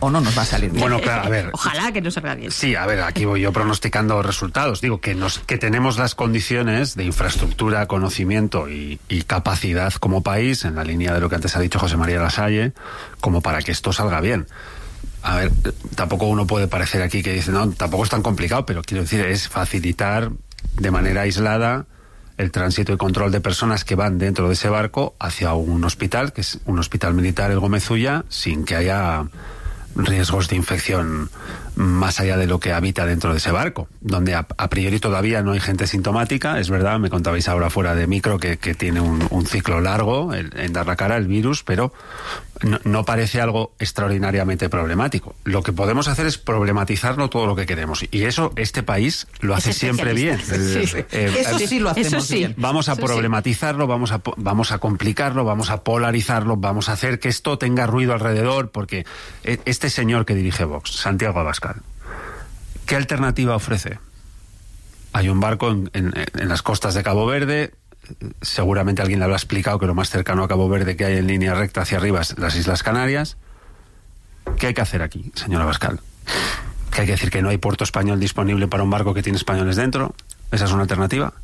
o no nos va a salir bien. Bueno, claro, a ver. Ojalá que nos salga bien. Sí, a ver, aquí voy yo pronosticando resultados. Digo que nos que tenemos las condiciones de infraestructura, conocimiento y, y capacidad como país, en la línea de lo que antes ha dicho José María Lasalle, como para que esto salga bien. A ver, tampoco uno puede parecer aquí que dice, no, tampoco es tan complicado, pero quiero decir, es facilitar de manera aislada el tránsito y control de personas que van dentro de ese barco hacia un hospital, que es un hospital militar, el Gómez Ulla, sin que haya riesgos de infección más allá de lo que habita dentro de ese barco, donde a, a priori todavía no hay gente sintomática. Es verdad, me contabais ahora fuera de micro que, que tiene un, un ciclo largo en, en dar la cara el virus, pero no, no parece algo extraordinariamente problemático. Lo que podemos hacer es problematizarlo todo lo que queremos, y eso este país lo hace siempre bien. Sí. Eh, eso sí lo hacemos sí. bien. Vamos a Eso problematizarlo, vamos a, vamos a complicarlo, vamos a polarizarlo, vamos a hacer que esto tenga ruido alrededor, porque este señor que dirige Vox, Santiago Abascal, ¿qué alternativa ofrece? Hay un barco en, en, en las costas de Cabo Verde. Seguramente alguien le habrá explicado que lo más cercano a Cabo Verde que hay en línea recta hacia arriba es las Islas Canarias. ¿Qué hay que hacer aquí, señor Abascal? ¿Que hay que decir que no hay puerto español disponible para un barco que tiene españoles dentro? ¿Esa es una alternativa?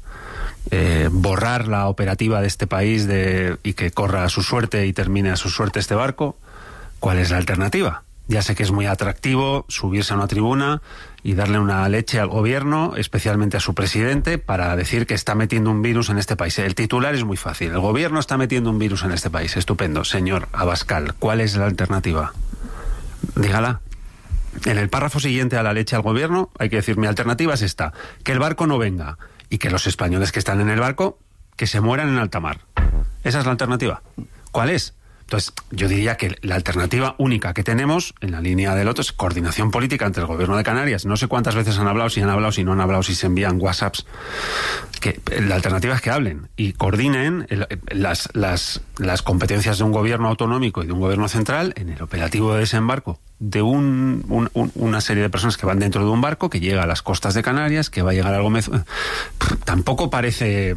Eh, ¿Borrar la operativa de este país de, y que corra a su suerte y termine a su suerte este barco? ¿Cuál es la alternativa? Ya sé que es muy atractivo subirse a una tribuna y darle una leche al gobierno, especialmente a su presidente, para decir que está metiendo un virus en este país. El titular es muy fácil. El gobierno está metiendo un virus en este país. Estupendo. Señor Abascal, ¿cuál es la alternativa? Dígala. En el párrafo siguiente a la leche al gobierno hay que decir, mi alternativa es esta: que el barco no venga y que los españoles que están en el barco que se mueran en alta mar. Esa es la alternativa. ¿Cuál es? Entonces, yo diría que la alternativa única que tenemos, en la línea del otro, es coordinación política entre el gobierno de Canarias. No sé cuántas veces han hablado, si han hablado, si no han hablado, si se envían WhatsApps. Que la alternativa es que hablen y coordinen el, las, las, las competencias de un gobierno autonómico y de un gobierno central en el operativo de desembarco de un, un, un, una serie de personas que van dentro de un barco que llega a las costas de Canarias, que va a llegar al Gómez. Tampoco parece,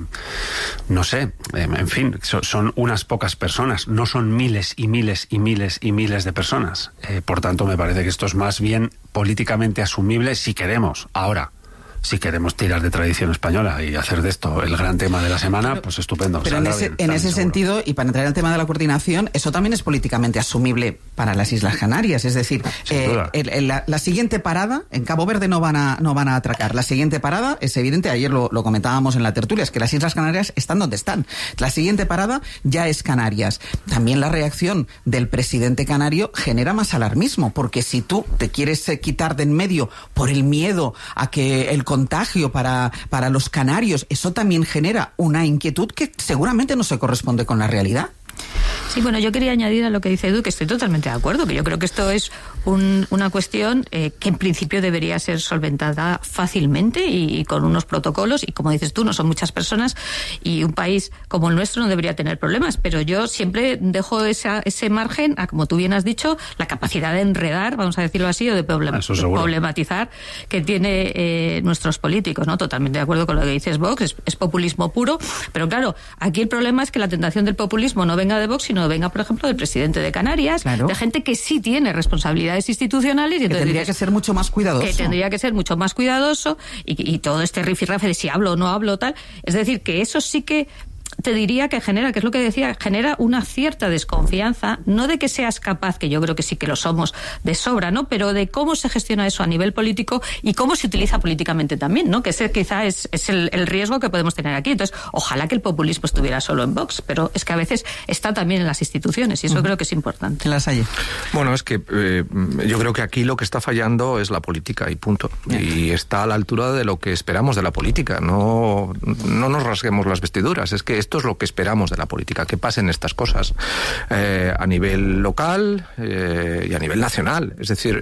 no sé, en fin, son unas pocas personas, no son miles y miles y miles y miles de personas. Eh, por tanto, me parece que esto es más bien políticamente asumible si queremos. Ahora, si queremos tirar de tradición española y hacer de esto el gran tema de la semana, pero, pues estupendo. Pero en ese, bien, en ese sentido, y para entrar en el tema de la coordinación, eso también es políticamente asumible para las Islas Canarias. Es decir, eh, el, el, la, la siguiente parada, en Cabo Verde no van a no van a atracar. La siguiente parada, es evidente, ayer lo, lo comentábamos en la tertulia, es que las Islas Canarias están donde están. La siguiente parada ya es Canarias. También la reacción del presidente canario genera más alarmismo, porque si tú te quieres eh, quitar de en medio por el miedo a que el contagio para, para los canarios, eso también genera una inquietud que seguramente no se corresponde con la realidad. Sí, bueno, yo quería añadir a lo que dice Edu que estoy totalmente de acuerdo, que yo creo que esto es un, una cuestión eh, que en principio debería ser solventada fácilmente y, y con unos protocolos, y como dices tú, no son muchas personas y un país como el nuestro no debería tener problemas, pero yo siempre dejo esa, ese margen a, como tú bien has dicho, la capacidad de enredar, vamos a decirlo así, o de problem- problematizar que tiene eh, nuestros políticos, ¿no? Totalmente de acuerdo con lo que dices, Vox, es, es populismo puro, pero claro, aquí el problema es que la tentación del populismo no venga de Vox, sino venga, por ejemplo, del presidente de Canarias, claro, de gente que sí tiene responsabilidades institucionales. Y que tendría dices, que ser mucho más cuidadoso. Que tendría que ser mucho más cuidadoso y, y todo este rifirrafe de si hablo o no hablo, tal. Es decir, que eso sí que te diría que genera, que es lo que decía, genera una cierta desconfianza, no de que seas capaz, que yo creo que sí que lo somos de sobra, ¿no? Pero de cómo se gestiona eso a nivel político y cómo se utiliza políticamente también, ¿no? Que ese quizá es, es el, el riesgo que podemos tener aquí. Entonces, ojalá que el populismo estuviera solo en Vox, pero es que a veces está también en las instituciones y eso uh-huh. creo que es importante. Lasalle. Bueno, es que eh, yo creo que aquí lo que está fallando es la política y punto. Yeah. Y está a la altura de lo que esperamos de la política. No, no nos rasguemos las vestiduras, es que esto es lo que esperamos de la política, que pasen estas cosas eh, a nivel local eh, y a nivel nacional. Es decir,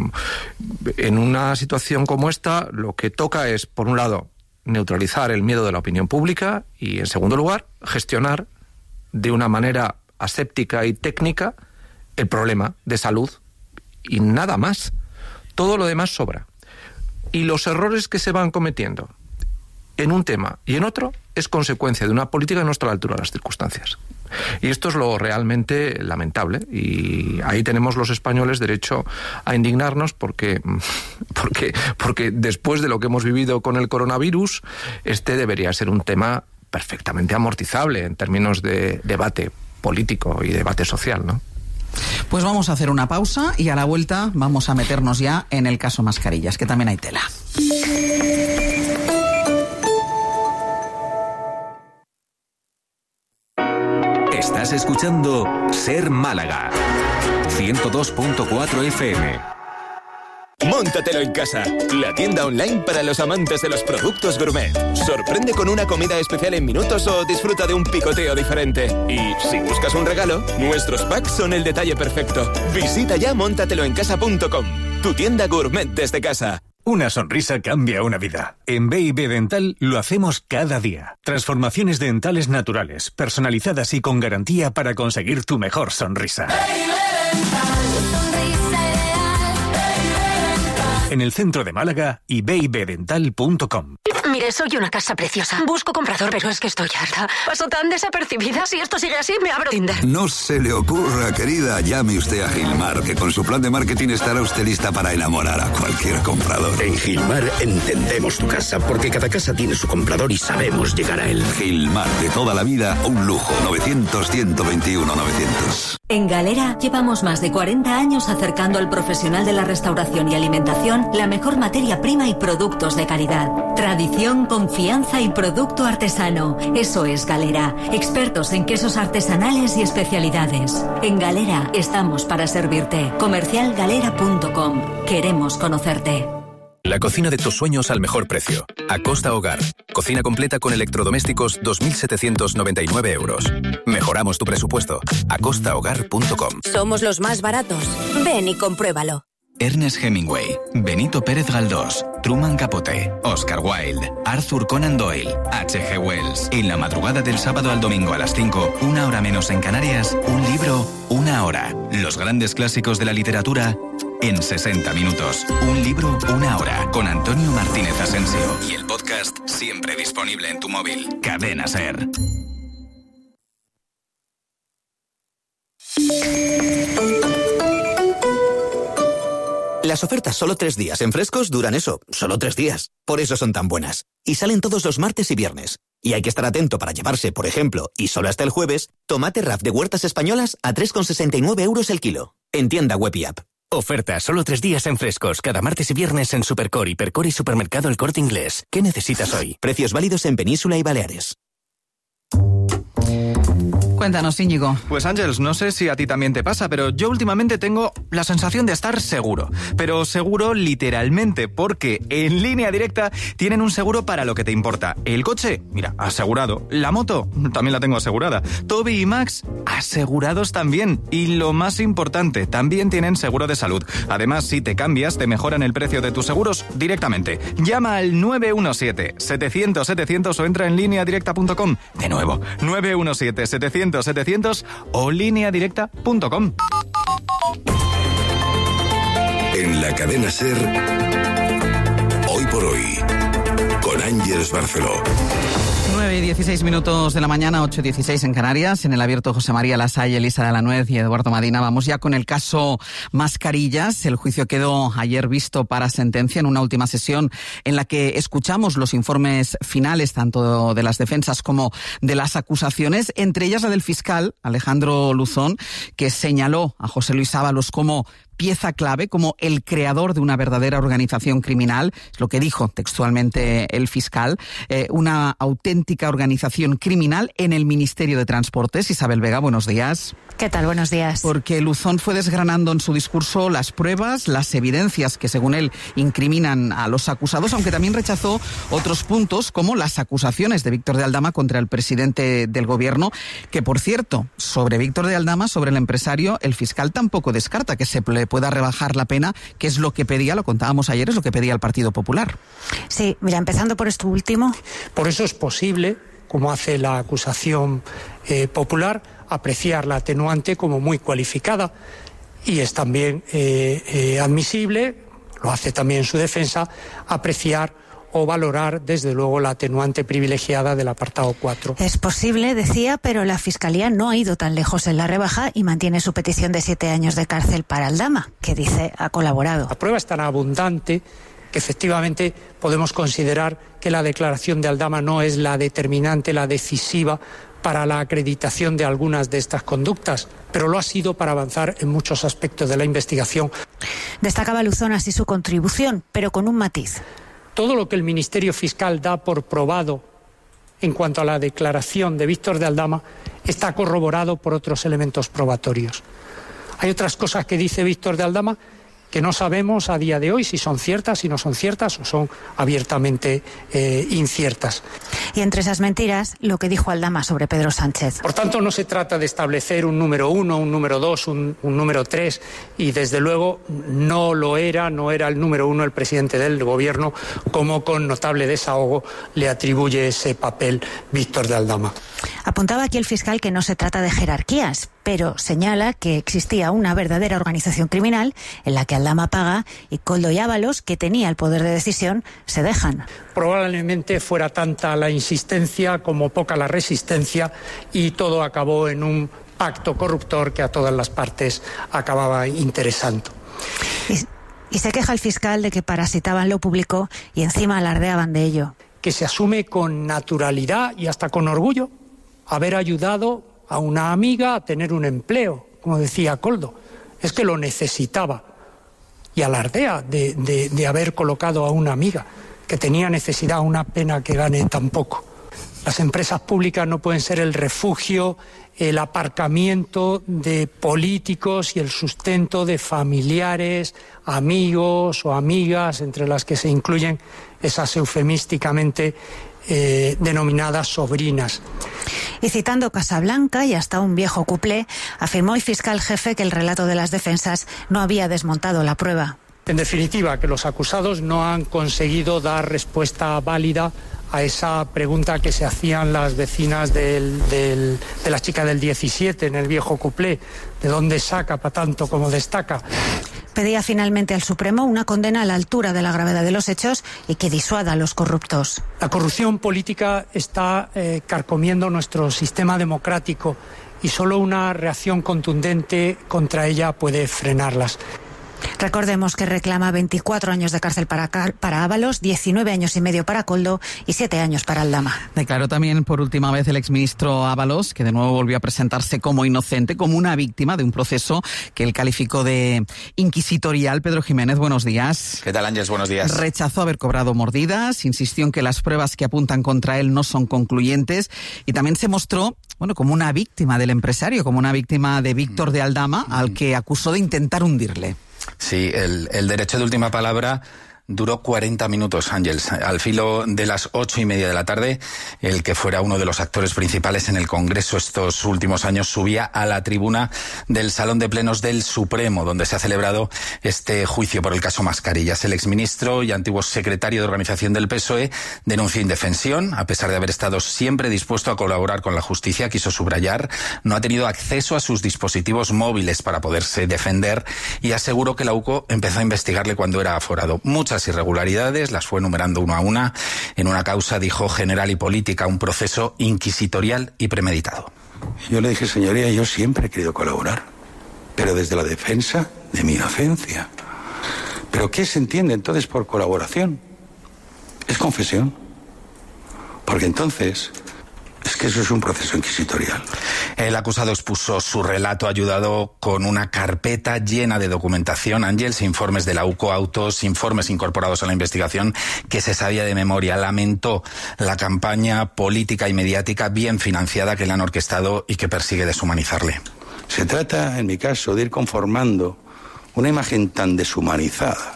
eh, en una situación como esta, lo que toca es, por un lado, neutralizar el miedo de la opinión pública y, en segundo lugar, gestionar de una manera aséptica y técnica el problema de salud y nada más. Todo lo demás sobra. Y los errores que se van cometiendo en un tema y en otro es consecuencia de una política que no está a la altura de las circunstancias. Y esto es lo realmente lamentable, y ahí tenemos los españoles derecho a indignarnos porque, porque, porque después de lo que hemos vivido con el coronavirus, este debería ser un tema perfectamente amortizable en términos de debate político y debate social, ¿no? Pues vamos a hacer una pausa y a la vuelta vamos a meternos ya en el caso mascarillas, que también hay tela. Estás escuchando Ser Málaga, ciento dos punto cuatro F M. Móntatelo en casa, la tienda online para los amantes de los productos gourmet. Sorprende con una comida especial en minutos o disfruta de un picoteo diferente. Y si buscas un regalo, nuestros packs son el detalle perfecto. Visita ya móntatelo en casa punto com, tu tienda gourmet desde casa. Una sonrisa cambia una vida. En B y B Dental lo hacemos cada día. Transformaciones dentales naturales, personalizadas y con garantía para conseguir tu mejor sonrisa. En el centro de Málaga y b y b dental punto com. Mire, soy una casa preciosa. Busco comprador, pero es que estoy harta. Paso tan desapercibida. Si esto sigue así, me abro Tinder. No se le ocurra, querida. Llame usted a Gilmar, que con su plan de marketing estará usted lista para enamorar a cualquier comprador. En Gilmar entendemos tu casa, porque cada casa tiene su comprador y sabemos llegar a él. Gilmar, de toda la vida, un lujo. novecientos, ciento veintiuno, novecientos. En Galera llevamos más de cuarenta años acercando al profesional de la restauración y alimentación la mejor materia prima y productos de calidad. Tradición, confianza y producto artesano. Eso es Galera. Expertos en quesos artesanales y especialidades. En Galera estamos para servirte. comercial galera punto com. Queremos conocerte. La cocina de tus sueños al mejor precio. Acosta Hogar. Cocina completa con electrodomésticos dos mil setecientos noventa y nueve euros. Mejoramos tu presupuesto. acosta hogar punto com. Somos los más baratos. Ven y compruébalo. Ernest Hemingway, Benito Pérez Galdós, Truman Capote, Oscar Wilde, Arthur Conan Doyle, H G Wells. En la madrugada del sábado al domingo a las cinco, una hora menos en Canarias, un libro, una hora. Los grandes clásicos de la literatura en sesenta minutos. Un libro, una hora. Con Antonio Martínez Asensio. Y el podcast siempre disponible en tu móvil. Cadena SER. Las ofertas solo tres días en Frescos duran eso, solo tres días. Por eso son tan buenas. Y salen todos los martes y viernes. Y hay que estar atento para llevarse, por ejemplo, y solo hasta el jueves, tomate R A F de Huertas Españolas a tres con sesenta y nueve euros el kilo. En tienda web y app. Oferta solo tres días en Frescos, cada martes y viernes en Supercor, Hipercor y Supermercado El Corte Inglés. ¿Qué necesitas hoy? Precios válidos en Península y Baleares. Cuéntanos, Íñigo. Pues Ángeles, no sé si a ti también te pasa, pero yo últimamente tengo la sensación de estar seguro. Pero seguro literalmente, porque en Línea Directa tienen un seguro para lo que te importa. El coche, mira, asegurado. La moto, también la tengo asegurada. Toby y Max, asegurados también. Y lo más importante, también tienen seguro de salud. Además, si te cambias, te mejoran el precio de tus seguros directamente. Llama al nueve uno siete, setecientos, setecientos o entra en línea directa punto com. De nuevo, nueve uno siete, setecientos, setecientos o línea directa punto com. En la cadena SER, hoy por hoy, con Ángeles Barceló. nueve y dieciséis minutos de la mañana, ocho y dieciséis en Canarias. En el abierto José María Lasalle, Elisa de la Nuez y Eduardo Madina. Vamos ya con el caso Mascarillas. El juicio quedó ayer visto para sentencia en una última sesión en la que escuchamos los informes finales tanto de las defensas como de las acusaciones, entre ellas la del fiscal Alejandro Luzón, que señaló a José Luis Ábalos como pieza clave, como el creador de una verdadera organización criminal, es lo que dijo textualmente el fiscal, eh, una auténtica organización criminal en el Ministerio de Transportes. Isabel Vega, buenos días. ¿Qué tal? Buenos días. Porque Luzón fue desgranando en su discurso las pruebas, las evidencias que según él incriminan a los acusados, aunque también rechazó otros puntos como las acusaciones de Víctor de Aldama contra el presidente del gobierno, que por cierto, sobre Víctor de Aldama, sobre el empresario, el fiscal tampoco descarta que se le pueda rebajar la pena, que es lo que pedía, lo contábamos ayer, es lo que pedía el Partido Popular. Sí, mira, empezando por esto último. Por eso es posible, como hace la acusación eh, popular, apreciar la atenuante como muy cualificada, y es también eh, eh, admisible, lo hace también su defensa, apreciar o valorar, desde luego, la atenuante privilegiada del apartado cuatro. Es posible, decía, pero la Fiscalía no ha ido tan lejos en la rebaja y mantiene su petición de siete años de cárcel para Aldama, que dice ha colaborado. La prueba es tan abundante que efectivamente podemos considerar que la declaración de Aldama no es la determinante, la decisiva para la acreditación de algunas de estas conductas, pero lo ha sido para avanzar en muchos aspectos de la investigación. Destacaba Luzón así su contribución, pero con un matiz. Todo lo que el Ministerio Fiscal da por probado en cuanto a la declaración de Víctor de Aldama está corroborado por otros elementos probatorios. Hay otras cosas que dice Víctor de Aldama que no sabemos a día de hoy si son ciertas, si no son ciertas o son abiertamente eh, inciertas. Y entre esas mentiras, lo que dijo Aldama sobre Pedro Sánchez. Por tanto, no se trata de establecer un número uno, un número dos, un, un número tres, y desde luego no lo era, no era el número uno el presidente del gobierno, como con notable desahogo le atribuye ese papel Víctor de Aldama. Apuntaba aquí el fiscal que no se trata de jerarquías, pero señala que existía una verdadera organización criminal en la que Aldama paga y Koldo y Ábalos, que tenía el poder de decisión, se dejan. Probablemente fuera tanta la insistencia como poca la resistencia y todo acabó en un pacto corruptor que a todas las partes acababa interesando. Y, y se queja el fiscal de que parasitaban lo público y encima alardeaban de ello. Que se asume con naturalidad y hasta con orgullo haber ayudado a una amiga a tener un empleo, como decía Koldo. Es que lo necesitaba. Y alardea de, de, de haber colocado a una amiga que tenía necesidad, una pena que gane tan poco. Las empresas públicas no pueden ser el refugio, el aparcamiento de políticos y el sustento de familiares, amigos o amigas, entre las que se incluyen esas eufemísticamente eh, denominadas sobrinas. Y citando Casablanca y hasta un viejo cuplé, afirmó el fiscal jefe que el relato de las defensas no había desmontado la prueba. En definitiva, que los acusados no han conseguido dar respuesta válida a esa pregunta que se hacían las vecinas del, del, de la chica del diecisiete en el viejo cuplé, ¿de dónde saca para tanto como destaca? Pedía finalmente al Supremo una condena a la altura de la gravedad de los hechos y que disuada a los corruptos. La corrupción política está eh, carcomiendo nuestro sistema democrático y solo una reacción contundente contra ella puede frenarlas. Recordemos que reclama veinticuatro años de cárcel para, para Ábalos, diecinueve años y medio para Koldo y siete años para Aldama. Declaró también por última vez el exministro Ábalos, que de nuevo volvió a presentarse como inocente, como una víctima de un proceso que él calificó de inquisitorial. Pedro Jiménez, buenos días. ¿Qué tal, Ángeles? Buenos días. Rechazó haber cobrado mordidas, insistió en que las pruebas que apuntan contra él no son concluyentes y también se mostró, bueno, como una víctima del empresario, como una víctima de Víctor de Aldama, al que acusó de intentar hundirle. Sí, el, el derecho de última palabra duró cuarenta minutos, Ángeles. Al filo de las ocho y media de la tarde, el que fuera uno de los actores principales en el Congreso estos últimos años subía a la tribuna del Salón de Plenos del Supremo, donde se ha celebrado este juicio por el caso Mascarillas. El exministro y antiguo secretario de Organización del P S O E denunció indefensión, a pesar de haber estado siempre dispuesto a colaborar con la justicia. Quiso subrayar, no ha tenido acceso a sus dispositivos móviles para poderse defender y aseguró que la U C O empezó a investigarle cuando era aforado. Muchas irregularidades, las fue enumerando una a una. En una causa, dijo, general y política, un proceso inquisitorial y premeditado. Yo le dije, señoría, yo siempre he querido colaborar, pero desde la defensa de mi inocencia. ¿Pero qué se entiende entonces por colaboración? Es confesión. Porque entonces es que eso es un proceso inquisitorial. El acusado expuso su relato ayudado con una carpeta llena de documentación, Ángeles, informes de la U C O, autos, informes incorporados a la investigación que se sabía de memoria. Lamentó la campaña política y mediática bien financiada que le han orquestado y que persigue deshumanizarle. Se trata, en mi caso, de ir conformando una imagen tan deshumanizada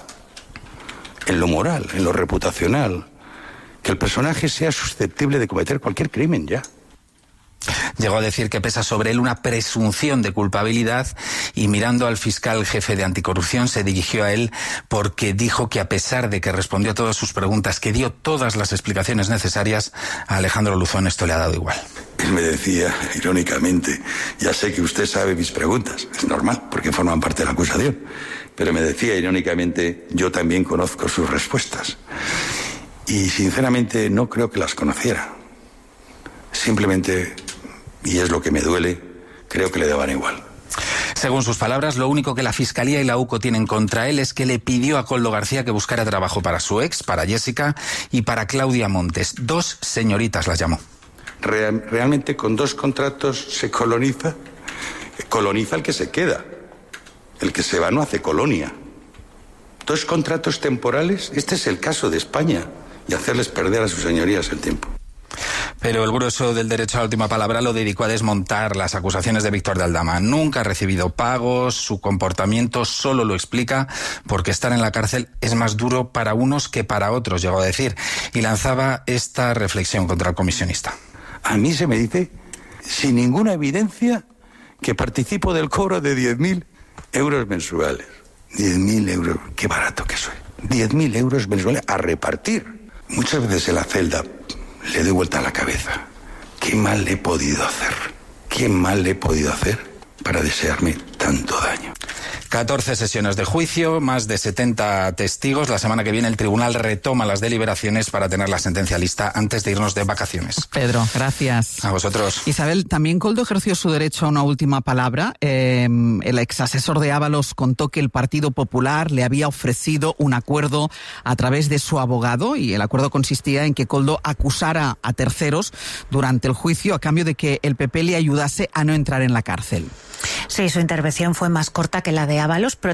en lo moral, en lo reputacional, que el personaje sea susceptible de cometer cualquier crimen ya. Llegó a decir que pesa sobre él una presunción de culpabilidad y mirando al fiscal jefe de anticorrupción se dirigió a él porque dijo que a pesar de que respondió a todas sus preguntas, que dio todas las explicaciones necesarias, a Alejandro Luzón esto le ha dado igual. Él me decía, irónicamente, ya sé que usted sabe mis preguntas, es normal, porque forman parte de la acusación, pero me decía irónicamente, yo también conozco sus respuestas. Y sinceramente no creo que las conociera. Simplemente, y es lo que me duele, creo que le daban igual. Según sus palabras, lo único que la Fiscalía y la UCO tienen contra él es que le pidió a Koldo García que buscara trabajo para su ex, para Jessica y para Claudia Montes. Dos señoritas las llamó. Real, realmente con dos contratos se coloniza. Coloniza el que se queda. El que se va no hace colonia. Dos contratos temporales. Este es el caso de España. Y hacerles perder a sus señorías el tiempo. Pero el grueso del derecho a la última palabra lo dedicó a desmontar las acusaciones de Víctor de Aldama. Nunca ha recibido pagos, su comportamiento solo lo explica porque estar en la cárcel es más duro para unos que para otros, llegó a decir. Y lanzaba esta reflexión contra el comisionista. A mí se me dice, sin ninguna evidencia, que participo del cobro de diez mil euros mensuales. diez mil euros, qué barato que soy. diez mil euros mensuales a repartir. Muchas veces en la celda le doy vuelta a la cabeza. ¿Qué mal le he podido hacer? ¿Qué mal le he podido hacer para desearme tanto daño? catorce sesiones de juicio, más de setenta testigos. La semana que viene el tribunal retoma las deliberaciones para tener la sentencia lista antes de irnos de vacaciones. Pedro, gracias. A vosotros. Isabel, también Koldo ejerció su derecho a una última palabra. Eh, el exasesor de Ábalos contó que el Partido Popular le había ofrecido un acuerdo a través de su abogado y el acuerdo consistía en que Koldo acusara a terceros durante el juicio a cambio de que el P P le ayudase a no entrar en la cárcel. Sí, su intervención fue más corta que la de Ábalos,